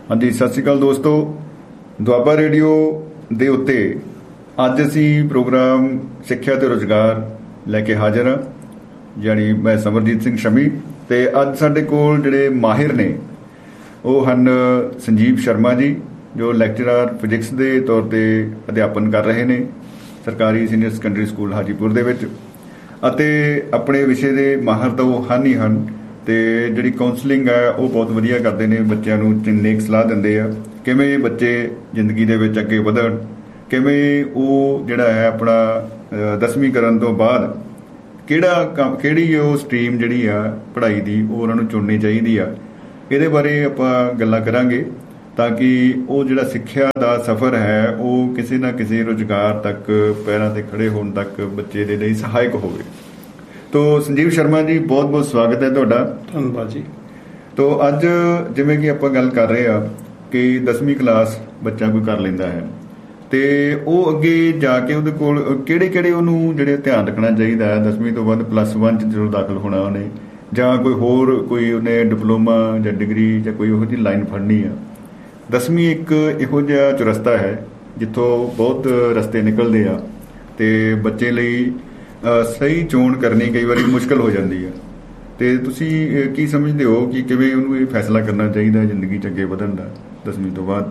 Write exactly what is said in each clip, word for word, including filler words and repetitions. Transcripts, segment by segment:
ਹਾਂਜੀ, ਸਤਿ ਸ਼੍ਰੀ ਅਕਾਲ ਦੋਸਤੋ। ਦੁਆਬਾ ਰੇਡੀਓ ਦੇ ਉੱਤੇ ਅੱਜ ਅਸੀਂ ਪ੍ਰੋਗਰਾਮ ਸਿੱਖਿਆ ਤੇ ਰੁਜ਼ਗਾਰ ਲੈ ਕੇ ਹਾਜ਼ਰ ਹਾਂ। ਯਾਨੀ ਮੈਂ ਸਮਰਜੀਤ ਸਿੰਘ ਸ਼ਮੀ, ਅਤੇ ਅੱਜ ਸਾਡੇ ਕੋਲ ਜਿਹੜੇ ਮਾਹਿਰ ਨੇ ਉਹ ਹਨ ਸੰਜੀਵ ਸ਼ਰਮਾ ਜੀ, ਜੋ ਲੈਕਚਰਰ ਫਿਜ਼ਿਕਸ ਦੇ ਤੌਰ 'ਤੇ ਅਧਿਆਪਨ ਕਰ ਰਹੇ ਨੇ ਸਰਕਾਰੀ ਸੀਨੀਅਰ ਸੈਕੰਡਰੀ ਸਕੂਲ ਹਾਜੀਪੁਰ ਦੇ ਵਿੱਚ, ਅਤੇ ਆਪਣੇ ਵਿਸ਼ੇ ਦੇ ਮਾਹਰ ਤਾਂ ਉਹ ਹਨ ਹੀ ਹਨ, ਅਤੇ ਜਿਹੜੀ ਕਾਉਂਸਲਿੰਗ ਹੈ ਉਹ ਬਹੁਤ ਵਧੀਆ ਕਰਦੇ ਨੇ, ਬੱਚਿਆਂ ਨੂੰ ਨੇਕ ਸਲਾਹ ਦਿੰਦੇ ਆ ਕਿਵੇਂ ਬੱਚੇ ਜ਼ਿੰਦਗੀ ਦੇ ਵਿੱਚ ਅੱਗੇ ਵਧਣ, ਕਿਵੇਂ ਉਹ ਜਿਹੜਾ ਹੈ ਆਪਣਾ ਦਸਵੀਂ ਕਰਨ ਤੋਂ ਬਾਅਦ ਕਿਹੜਾ ਕੰਮ ਕਿਹੜੀ ਉਹ ਸਟਰੀਮ ਜਿਹੜੀ ਆ ਪੜ੍ਹਾਈ ਦੀ ਉਹ ਉਹਨਾਂ ਨੂੰ ਚੁਣਨੀ ਚਾਹੀਦੀ ਆ। ਇਹਦੇ ਬਾਰੇ ਆਪਾਂ ਗੱਲਾਂ ਕਰਾਂਗੇ ਤਾਂ ਕਿ ਉਹ ਜਿਹੜਾ ਸਿੱਖਿਆ ਦਾ ਸਫ਼ਰ ਹੈ ਉਹ ਕਿਸੇ ਨਾ ਕਿਸੇ ਰੁਜ਼ਗਾਰ ਤੱਕ ਪੈਰਾਂ 'ਤੇ ਖੜ੍ਹੇ ਹੋਣ ਤੱਕ ਬੱਚੇ ਦੇ ਲਈ ਸਹਾਇਕ ਹੋਵੇ। ਤੋ ਸੰਜੀਵ ਸ਼ਰਮਾ ਜੀ, ਬਹੁਤ ਬਹੁਤ ਸਵਾਗਤ ਹੈ ਤੁਹਾਡਾ। ਧੰਨਵਾਦ ਜੀ। ਤੋ ਅੱਜ ਜਿਵੇਂ ਕਿ ਆਪਾਂ ਗੱਲ ਕਰ ਰਹੇ ਹਾਂ ਕਿ ਦਸਵੀਂ ਕਲਾਸ ਬੱਚਾ ਕੋਈ ਕਰ ਲੈਂਦਾ ਹੈ, ਅਤੇ ਉਹ ਅੱਗੇ ਜਾ ਕੇ ਉਹਦੇ ਕੋਲ ਕਿਹੜੇ ਕਿਹੜੇ ਉਹਨੂੰ ਜਿਹੜੇ ਧਿਆਨ ਰੱਖਣਾ ਚਾਹੀਦਾ ਹੈ ਦਸਵੀਂ ਤੋਂ ਬਾਅਦ ਪਲੱਸ ਵਨ 'ਚ ਜਦੋਂ ਦਾਖਲ ਹੋਣਾ ਉਹਨੇ, ਜਾਂ ਕੋਈ ਹੋਰ ਕੋਈ ਉਹਨੇ ਡਿਪਲੋਮਾ ਜਾਂ ਡਿਗਰੀ ਜਾਂ ਕੋਈ ਇਹੋ ਜਿਹੀ ਲਾਈਨ ਫੜਨੀ ਆ। ਦਸਵੀਂ ਇੱਕ ਇਹੋ ਜਿਹਾ ਚੁਰਸਤਾ ਹੈ ਜਿੱਥੋਂ ਬਹੁਤ ਰਸਤੇ ਨਿਕਲਦੇ ਆ, ਅਤੇ ਬੱਚੇ ਲਈ ਸਹੀ ਚੋਣ ਕਰਨੀ ਕਈ ਵਾਰੀ ਮੁਸ਼ਕਲ ਹੋ ਜਾਂਦੀ ਹੈ। ਅਤੇ ਤੁਸੀਂ ਕੀ ਸਮਝਦੇ ਹੋ ਕਿ ਕਿਵੇਂ ਉਹਨੂੰ ਇਹ ਫੈਸਲਾ ਕਰਨਾ ਚਾਹੀਦਾ ਜ਼ਿੰਦਗੀ 'ਚ ਅੱਗੇ ਵਧਣ ਦਾ ਦਸਵੀਂ ਤੋਂ ਬਾਅਦ?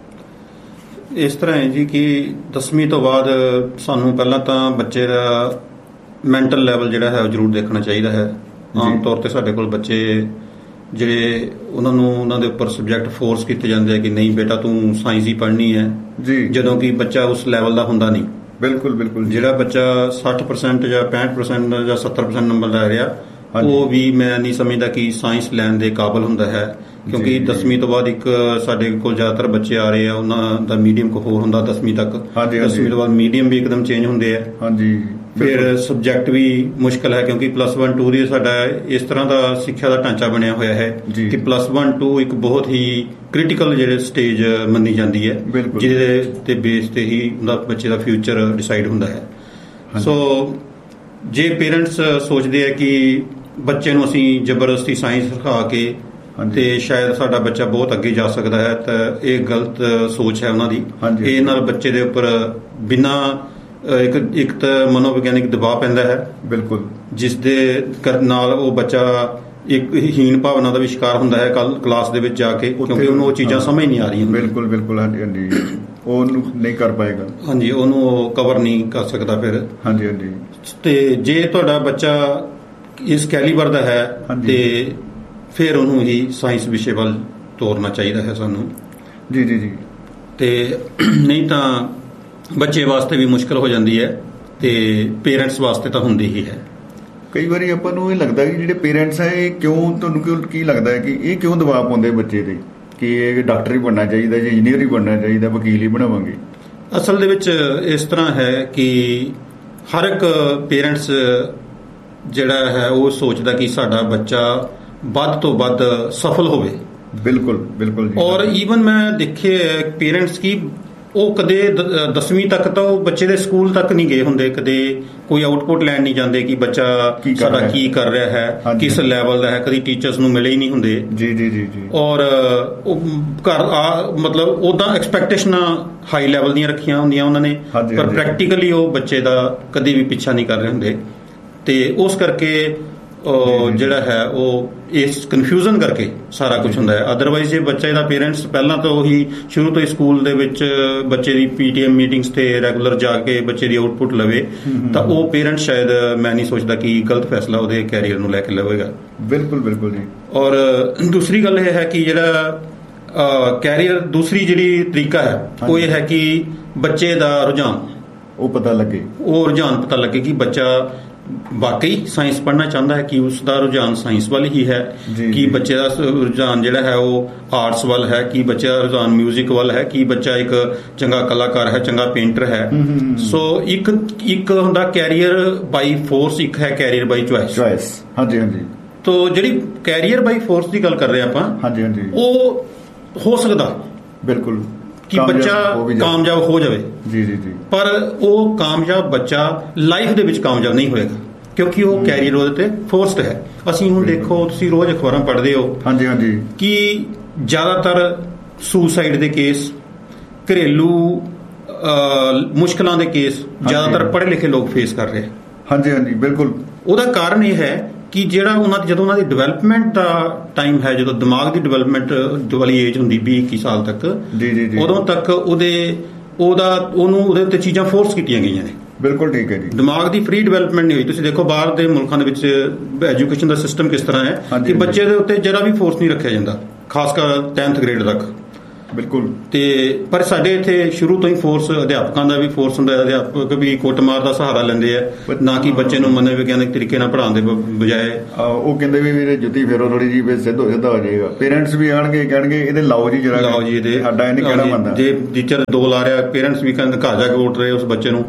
ਇਸ ਤਰ੍ਹਾਂ ਹੈ ਜੀ ਕਿ ਦਸਵੀਂ ਤੋਂ ਬਾਅਦ ਸਾਨੂੰ ਪਹਿਲਾਂ ਤਾਂ ਬੱਚੇ ਦਾ ਮੈਂਟਲ ਲੈਵਲ ਜਿਹੜਾ ਹੈ ਉਹ ਜ਼ਰੂਰ ਦੇਖਣਾ ਚਾਹੀਦਾ ਹੈ। ਆਮ ਤੌਰ 'ਤੇ ਸਾਡੇ ਕੋਲ ਬੱਚੇ ਜਿਹੜੇ ਉਹਨਾਂ ਨੂੰ ਉਹਨਾਂ ਦੇ ਉੱਪਰ ਸਬਜੈਕਟ ਫੋਰਸ ਕੀਤੇ ਜਾਂਦੇ ਆ ਕਿ ਨਹੀਂ ਬੇਟਾ ਤੂੰ ਸਾਇੰਸ ਹੀ ਪੜ੍ਹਨੀ ਹੈ ਜੀ, ਜਦੋਂ ਕਿ ਬੱਚਾ ਉਸ ਲੈਵਲ ਦਾ ਹੁੰਦਾ ਨਹੀਂ। ਬਿਲਕੁਲ ਬਿਲਕੁਲ ਜਿਹੜਾ ਬੱਚਾ ਸੱਠ ਪਰਸੈਂਟ ਜਾਂ ਪੈਂਹਠ ਪਰਸੈਂਟ ਜਾਂ ਸੱਤਰ ਪਰਸੈਂਟ ਨੰਬਰ ਲੈ ਰਿਹਾ, ਉਹ ਵੀ ਮੈਂ ਨਹੀਂ ਸਮਝਦਾ ਕਿ ਸਾਇੰਸ ਲੈਣ ਦੇ ਕਾਬਲ ਹੁੰਦਾ ਹੈ, ਕਿਉਂਕਿ ਦਸਵੀਂ ਤੋਂ ਬਾਅਦ ਇੱਕ ਸਾਡੇ ਕੋਲ ਜ਼ਿਆਦਾਤਰ ਬੱਚੇ ਆ ਰਹੇ ਆ ਉਹਨਾਂ ਦਾ ਮੀਡੀਅਮ ਕੋ ਹੋਰ ਹੁੰਦਾ ਦਸਵੀਂ ਤੱਕ। ਦਸਵੀਂ ਤੋਂ ਬਾਅਦ ਮੀਡੀਅਮ ਵੀ ਇੱਕਦਮ ਚੇਂਜ ਹੁੰਦੇ ਆ। ਹਾਂਜੀ, ਫਿਰ ਸਬਜੈਕਟ ਵੀ ਮੁਸ਼ਕਲ ਹੈ ਕਿਉਂਕਿ ਪਲੱਸ ਵਨ ਟੂ ਦੀ ਸਾਡਾ ਇਸ ਤਰ੍ਹਾਂ ਦਾ ਸਿੱਖਿਆ ਦਾ ਢਾਂਚਾ ਬਣਿਆ ਹੋਇਆ ਹੈ ਕਿ ਪਲੱਸ ਵਨ ਟੂ ਇੱਕ ਬਹੁਤ ਹੀ ਕ੍ਰਿਟੀਕਲ ਜਿਹੜੇ ਸਟੇਜ ਮੰਨੀ ਜਾਂਦੀ ਹੈ, ਜਿਹਦੇ ਤੇ ਬੇਸ ਤੇ ਹੀ ਉਹਦਾ ਬੱਚੇ ਦਾ ਫਿਊਚਰ ਡਿਸਾਈਡ ਹੁੰਦਾ ਹੈ। ਸੋ ਜੇ ਪੇਰੈਂਟਸ ਸੋਚਦੇ ਆ ਕਿ ਬੱਚੇ ਨੂੰ ਅਸੀਂ ਜ਼ਬਰਦਸਤੀ ਸਾਇੰਸ ਸਿਖਾ ਕੇ ਤੇ ਸ਼ਾਇਦ ਸਾਡਾ ਬੱਚਾ ਬਹੁਤ ਅੱਗੇ ਜਾ ਸਕਦਾ ਹੈ, ਤਾਂ ਇਹ ਗਲਤ ਸੋਚ ਹੈ ਉਹਨਾਂ ਦੀ। ਇਹ ਨਾਲ ਬੱਚੇ ਦੇ ਉੱਪਰ ਬਿਨਾਂ ਇੱਕ ਇੱਕ ਤਾਂ ਮਨੋਵਿਗਿਆਨਿਕ ਦਬਾਅ ਪੈਂਦਾ ਹੈ, ਬਿਲਕੁਲ, ਜਿਸ ਦੇ ਨਾਲ ਉਹ ਬੱਚਾ ਇੱਕ ਹੀਨ ਭਾਵਨਾ ਦਾ ਵੀ ਸ਼ਿਕਾਰ ਹੁੰਦਾ ਹੈ ਕੱਲ ਕਲਾਸ ਦੇ ਵਿੱਚ ਜਾ ਕੇ, ਕਿਉਂਕਿ ਉਹਨੂੰ ਉਹ ਚੀਜ਼ਾਂ ਸਮਝ ਨਹੀਂ ਆ ਰਹੀਆਂ। ਬਿਲਕੁਲ ਬਿਲਕੁਲ ਹਾਂਜੀ ਹਾਂਜੀ ਉਹਨੂੰ ਨਹੀਂ ਕਰ ਪਾਏਗਾ। ਹਾਂਜੀ, ਉਹਨੂੰ ਉਹ ਕਵਰ ਨਹੀਂ ਕਰ ਸਕਦਾ ਫਿਰ। ਹਾਂਜੀ ਹਾਂਜੀ ਤੇ ਜੇ ਤੁਹਾਡਾ ਬੱਚਾ ਇਸ ਕੈਲੀਬਰ ਦਾ ਹੈ ਤੇ ਫਿਰ ਉਹਨੂੰ ਹੀ ਸਾਇੰਸ ਵਿਸ਼ੇ ਵੱਲ ਤੋਰਨਾ ਚਾਹੀਦਾ ਹੈ ਸਾਨੂੰ। ਜੀ ਜੀ ਜੀ ਤੇ ਨਹੀਂ ਤਾਂ ਬੱਚੇ ਵਾਸਤੇ ਵੀ ਮੁਸ਼ਕਲ ਹੋ ਜਾਂਦੀ ਹੈ ਤੇ ਪੇਰੈਂਟਸ ਵਾਸਤੇ ਤਾਂ ਹੁੰਦੀ ਹੀ ਹੈ। ਕਈ ਵਾਰੀ ਆਪਾਂ ਨੂੰ ਇਹ ਲੱਗਦਾ ਕਿ ਜਿਹੜੇ ਪੇਰੈਂਟਸ ਹੈ ਇਹ ਕਿਉਂ, ਤੁਹਾਨੂੰ ਕਿਉਂ ਕੀ ਲੱਗਦਾ ਹੈ ਕਿ ਇਹ ਕਿਉਂ ਦਬਾਅ ਪਾਉਂਦੇ ਬੱਚੇ 'ਤੇ ਕਿ ਇਹ ਡਾਕਟਰ ਹੀ ਬਣਨਾ ਚਾਹੀਦਾ ਜਾਂ ਇੰਜੀਨੀਅਰ ਹੀ ਬਣਨਾ ਚਾਹੀਦਾ, ਵਕੀਲ ਹੀ ਬਣਾਵਾਂਗੇ? ਅਸਲ ਦੇ ਵਿੱਚ ਇਸ ਤਰ੍ਹਾਂ ਹੈ ਕਿ ਹਰ ਇੱਕ ਪੇਰੈਂਟਸ ਜਿਹੜਾ ਹੈ ਉਹ ਸੋਚਦਾ ਕਿ ਸਾਡਾ ਬੱਚਾ ਵੱਧ ਤੋਂ ਵੱਧ ਸਫਲ ਹੋਵੇ। ਬਿਲਕੁਲ ਬਿਲਕੁਲ। ਔਰ ਈਵਨ ਮੈਂ ਦੇਖੇ ਪੇਰੈਂਟਸ ਕੀ ਉਹ ਕਦੇ ਦਸਵੀਂ ਤੱਕ ਤਾਂ ਉਹ ਬੱਚੇ ਦੇ ਸਕੂਲ ਤੱਕ ਨਹੀਂ ਗਏ ਹੁੰਦੇ, ਕਦੇ ਕੋਈ ਆਊਟਪੁੱਟ ਲੈਣ ਨਹੀਂ ਜਾਂਦੇ ਕਿ ਬੱਚਾ ਸਾਡਾ ਕੀ ਕਰ ਰਿਹਾ ਹੈ, ਕਿਸ ਲੈਵਲ ਦਾ ਹੈ, ਕਦੀ ਟੀਚਰਸ ਨੂੰ ਮਿਲੇ ਹੀ ਨਹੀਂ ਹੁੰਦੇ। ਜੀ ਜੀ ਜੀ ਜੀ ਔਰ ਉਹ ਘਰ ਆ ਮਤਲਬ ਉੱਦਾਂ ਐਕਸਪੈਕਟੇਸ਼ਨਾਂ ਹਾਈ ਲੈਵਲ ਦੀਆਂ ਰੱਖੀਆਂ ਹੁੰਦੀਆਂ ਉਹਨਾਂ ਨੇ, ਪਰ ਪ੍ਰੈਕਟੀਕਲੀ ਉਹ ਬੱਚੇ ਦਾ ਕਦੇ ਵੀ ਪਿੱਛਾ ਨਹੀਂ ਕਰ ਰਹੇ ਹੁੰਦੇ, ਤੇ ਉਸ ਕਰਕੇ ਜਿਹੜਾ ਹੈ ਉਹ ਇਸ ਕਨਫਿਊਜ਼ਨ ਕਰਕੇ ਸਾਰਾ ਕੁਝ ਹੁੰਦਾ ਹੈ। ਅਦਰਵਾਈਜ਼ ਜੇ ਬੱਚੇ ਦਾ ਪੇਰੈਂਟਸ ਪਹਿਲਾਂ ਤੋਂ ਹੀ ਸ਼ੁਰੂ ਤੋਂ ਹੀ ਸਕੂਲ ਦੇ ਵਿੱਚ ਬੱਚੇ ਦੀ ਪੀਟੀਐਮ ਮੀਟਿੰਗਸ ਤੇ ਰੈਗੂਲਰ ਜਾ ਕੇ ਬੱਚੇ ਦੀ ਆਊਟਪੁੱਟ ਲਵੇ ਤਾਂ ਉਹ ਪੇਰੈਂਟਸ ਸ਼ਾਇਦ ਮੈਂ ਨਹੀਂ ਸੋਚਦਾ ਕਿ ਗਲਤ ਫੈਸਲਾ ਉਹਦੇ ਕੈਰੀਅਰ ਨੂੰ ਲੈ ਕੇ ਲਵੇਗਾ। ਬਿਲਕੁਲ ਬਿਲਕੁਲ ਜੀ। ਔਰ ਦੂਸਰੀ ਗੱਲ ਇਹ ਹੈ ਕਿ ਜਿਹੜਾ ਕੈਰੀਅਰ ਦੂਸਰੀ ਜਿਹੜੀ ਤਰੀਕਾ ਹੈ ਉਹ ਇਹ ਹੈ ਕਿ ਬੱਚੇ ਦਾ ਰੁਝਾਨ ਉਹ ਪਤਾ ਲੱਗੇ, ਉਹ ਰੁਝਾਨ ਪਤਾ ਲੱਗੇ ਕਿ ਬੱਚਾ ਵਾਕਈ ਸਾਇੰਸ ਪੜ੍ਹਨਾ ਚਾਹੁੰਦਾ ਹੈ, ਕਿ ਉਸ ਦਾ ਰੁਝਾਨ ਸਾਇੰਸ ਵੱਲ ਹੀ ਹੈ, ਕਿ ਬੱਚੇ ਦਾ ਰੁਝਾਨ ਜਿਹੜਾ ਹੈ ਉਹ ਆਰਟਸ ਵੱਲ ਹੈ, ਕਿ ਬੱਚੇ ਦਾ ਰੁਝਾਨ ਮਿਊਜ਼ਿਕ ਵੱਲ ਹੈ, ਕਿ ਬੱਚਾ ਇੱਕ ਚੰਗਾ ਕਲਾਕਾਰ ਹੈ, ਚੰਗਾ ਪੇਂਟਰ ਹੈ। ਸੋ ਇੱਕ ਇੱਕ ਹੁੰਦਾ ਕੈਰੀਅਰ ਬਾਈ ਫੋਰਸ, ਇੱਕ ਹੈ ਕੈਰੀਅਰ ਬਾਈ ਚੁਆਇਸ। ਹਾਂਜੀ ਹਾਂਜੀ। ਤੋ ਜਿਹੜੀ ਕੈਰੀਅਰ ਬਾਈ ਫੋਰਸ ਦੀ ਗੱਲ ਕਰ ਰਹੇ ਆਪਾਂ, ਹਾਂਜੀ ਹਾਂਜੀ, ਉਹ ਹੋ ਸਕਦਾ ਬਿਲਕੁਲ ਕਿ ਬੱਚਾ ਕਾਮਯਾਬ ਹੋ ਜਾਵੇ। ਜੀ ਜੀ ਜੀ। ਪਰ ਉਹ ਕਾਮਯਾਬ ਬੱਚਾ ਲਾਈਫ ਦੇ ਵਿੱਚ ਕਾਮਯਾਬ ਨਹੀਂ ਹੋਏਗਾ, ਕਿਉਂਕਿ ਉਹ ਕੈਰੀਅਰ ਉਹਦੇ ਤੇ ਫੋਰਸਡ ਹੈ। ਅਸੀਂ ਹੁਣ ਦੇਖੋ, ਤੁਸੀਂ ਰੋਜ਼ ਅਖਬਾਰਾਂ ਪੜ੍ਹਦੇ ਹੋ, ਹਾਂਜੀ ਹਾਂਜੀ, ਕਿ ਜ਼ਿਆਦਾਤਰ ਸੁਸਾਈਡ ਦੇ ਕੇਸ, ਘਰੇਲੂ ਮੁਸ਼ਕਲਾਂ ਦੇ ਕੇਸ ਜ਼ਿਆਦਾਤਰ ਪੜ੍ਹੇ ਲਿਖੇ ਲੋਕ ਫੇਸ ਕਰ ਰਹੇ। ਹਾਂਜੀ ਹਾਂਜੀ ਬਿਲਕੁਲ। ਉਹਦਾ ਕਾਰਨ ਇਹ ਹੈ ਕਿ ਜਿਹੜਾ ਉਹਨਾਂ ਦੀ ਜਦੋਂ ਉਹਨਾਂ ਦੀ ਡਿਵੈਲਪਮੈਂਟ ਦਾ ਟਾਈਮ ਹੈ, ਜਦੋਂ ਦਿਮਾਗ ਦੀ ਡਿਵੈਲਪਮੈਂਟ ਵਾਲੀ ਏਜ ਹੁੰਦੀ ਵੀਹ ਇੱਕੀ ਸਾਲ ਤੱਕ, ਜੀ ਜੀ ਜੀ, ਉਦੋਂ ਤੱਕ ਉਹਦੇ ਉਹਦਾ ਉਹਨੂੰ ਉਹਦੇ ਉੱਤੇ ਚੀਜ਼ਾਂ ਫੋਰਸ ਕੀਤੀਆਂ ਗਈਆਂ ਨੇ। ਬਿਲਕੁਲ ਠੀਕ ਹੈ ਜੀ। ਦਿਮਾਗ ਦੀ ਫ੍ਰੀ ਡਿਵੈਲਪਮੈਂਟ ਨਹੀਂ ਹੋਈ। ਤੁਸੀਂ ਦੇਖੋ ਬਾਹਰ ਦੇ ਮੁਲਕਾਂ ਦੇ ਵਿੱਚ ਐਜੂਕੇਸ਼ਨ ਦਾ ਸਿਸਟਮ ਕਿਸ ਤਰ੍ਹਾਂ ਹੈ ਕਿ ਬੱਚੇ ਦੇ ਉੱਤੇ ਜਰਾ ਵੀ ਫੋਰਸ ਨਹੀਂ ਰੱਖਿਆ ਜਾਂਦਾ, ਖਾਸ ਕਰ ਟੈਂਥ ਗ੍ਰੇਡ ਤੱਕ। ਬਿਲਕੁਲ। ਤੇ ਪਰ ਸਾਡੇ ਇੱਥੇ ਸ਼ੁਰੂ ਤੋਂ ਹੀ ਫੋਰਸ, ਅਧਿਆਪਕਾਂ ਦਾ ਵੀ ਫੋਰਸ ਹੁੰਦਾ, ਅਧਿਆਪਕ ਵੀ ਕੁੱਟਮਾਰ ਦਾ ਸਹਾਰਾ ਲੈਂਦੇ ਆ, ਨਾ ਕਿ ਬੱਚੇ ਨੂੰ ਮਨੋਵਿਗਿਆਨਿਕ ਤਰੀਕੇ ਨਾਲ ਪੜ੍ਹਾਉਣ ਦੇ ਬਜਾਏ ਉਹ ਕਹਿੰਦੇ ਵੀ ਵੀਰੇ ਜੁੱਤੀ ਫੇਰੋ ਥੋੜੀ ਜੀ, ਫਿਰ ਸਿੱਧੋ ਸਿੱਧਾ ਹੋ ਜਾਏਗਾ। ਪੇਰੈਂਟਸ ਵੀ ਆਣਗੇ ਕਹਿਣਗੇ ਇਹਦੇ ਲਾਓ ਜੀ ਜਰਾ, ਲਾਓ ਜੀ ਇਹਦੇ, ਸਾਡਾ ਇਹ ਨਹੀਂ ਕਹਿਣਾ ਮੰਨਦਾ। ਜੇ ਟੀਚਰ ਦੋ ਲਾ ਰਿਹਾ, ਪੇਰੈਂਟਸ ਵੀ ਕਹਿੰਦੇ ਘਰ ਜਾ ਕੇ ਉੱਠ ਰਹੇ ਉਸ ਬੱਚੇ ਨੂੰ,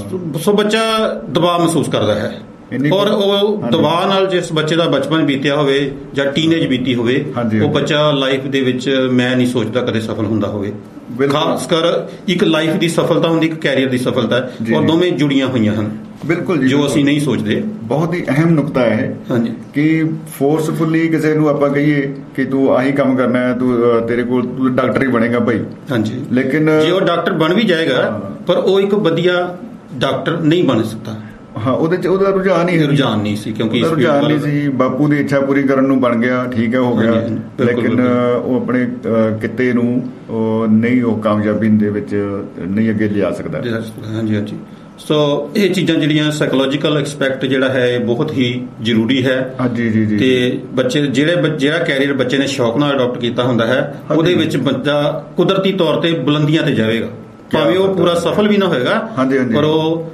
ਸੋ ਬੱਚਾ ਦਬਾਅ ਮਹਿਸੂਸ ਕਰਦਾ ਹੈ। ਔਰ ਉਹ ਦਬਾਅ ਨਾਲ ਜਿਸ ਬੱਚੇ ਦਾ ਬਚਪਨ ਬੀਤਿਆ ਹੋਵੇ ਜਾਂ ਟੀਨੇਜ ਬੀਤੀ ਹੋਵੇ, ਉਹ ਬੱਚਾ ਲਾਈਫ ਦੇ ਵਿੱਚ ਮੈਂ ਨਹੀਂ ਸੋਚਦਾ ਕਦੇ ਸਫਲ ਹੁੰਦਾ ਹੋਵੇ। ਖਾਸ ਕਰ ਇੱਕ ਲਾਈਫ ਦੀ ਸਫਲਤਾ ਹੁੰਦੀ, ਇੱਕ ਕੈਰੀਅਰ ਦੀ ਸਫਲਤਾ, ਔਰ ਦੋਵੇਂ ਜੁੜੀਆਂ ਹੋਈਆਂ ਹਨ। ਬਿਲਕੁਲ ਜੀ, ਜੋ ਅਸੀਂ ਨਹੀਂ ਸੋਚਦੇ। ਬਹੁਤ ਹੀ ਅਹਿਮ ਨੁਕਤਾ ਹੈ ਹਾਂਜੀ ਕਿ ਫੋਰਸਫੁਲੀ ਕਿਸੇ ਨੂੰ ਆਪਾਂ ਕਹੀਏ ਕਿ ਤੂੰ ਆਹੀ ਕੰਮ ਕਰਨਾ ਹੈ, ਤੂੰ ਤੇਰੇ ਕੋਲ ਤੂੰ ਡਾਕਟਰ ਹੀ ਬਣੇਗਾ ਭਾਈ। ਹਾਂਜੀ, ਲੇਕਿਨ ਜੇ ਉਹ ਡਾਕਟਰ ਬਣ ਵੀ ਜਾਏਗਾ ਪਰ ਉਹ ਇੱਕ ਵਧੀਆ ਡਾਕਟਰ ਨਹੀਂ ਬਣ ਸਕਦਾ। ਹਾਂ, ਉਹਦੇ ਚ ਉਹਦਾ ਰੁਝਾਨ ਹੀ ਰੁਝਾਨ ਨਹੀਂ ਸੀ, ਕਿਉਂਕਿ ਰੁਝਾਨ ਨਹੀਂ ਸੀ। ਬਾਪੂ ਦੀ ਇੱਛਾ ਪੂਰੀ ਕਰਨ ਨੂੰ ਬਣ ਗਿਆ, ਠੀਕ ਹੈ, ਹੋ ਗਿਆ, ਲੇਕਿਨ ਉਹ ਆਪਣੇ ਕਿੱਤੇ ਨੂੰ ਨਹੀਂ, ਉਹ ਕਾਮਯਾਬੀ ਦੇ ਵਿੱਚ ਨਹੀਂ ਅੱਗੇ ਲਿਜਾ ਸਕਦਾ। ਹਾਂਜੀ ਹਾਂਜੀ। ਸੋ ਇਹ ਚੀਜ਼ਾਂ ਜਿਹੜੀਆਂ ਸਾਈਕੋਲੋਜੀਕਲ ਐਸਪੈਕਟ ਜਿਹੜਾ ਹੈ ਇਹ ਬਹੁਤ ਹੀ ਜ਼ਰੂਰੀ ਹੈ। ਹਾਂਜੀ ਜੀ ਜੀ। ਤੇ ਬੱਚੇ ਜਿਹੜੇ ਜਿਹੜਾ ਕੈਰੀਅਰ ਬੱਚੇ ਨੇ ਸ਼ੌਕ ਨਾਲ ਅਡਾਪਟ ਕੀਤਾ ਹੁੰਦਾ ਹੈ, ਉਹਦੇ ਵਿੱਚ ਬੱਚਾ ਕੁਦਰਤੀ ਤੌਰ ਤੇ ਬੁਲੰਦੀਆਂ ਤੇ ਜਾਵੇਗਾ, ਭਾਵੇਂ ਉਹ ਪੂਰਾ ਸਫਲ ਵੀ ਨਾ ਹੋਏਗਾ, ਪਰ ਉਹ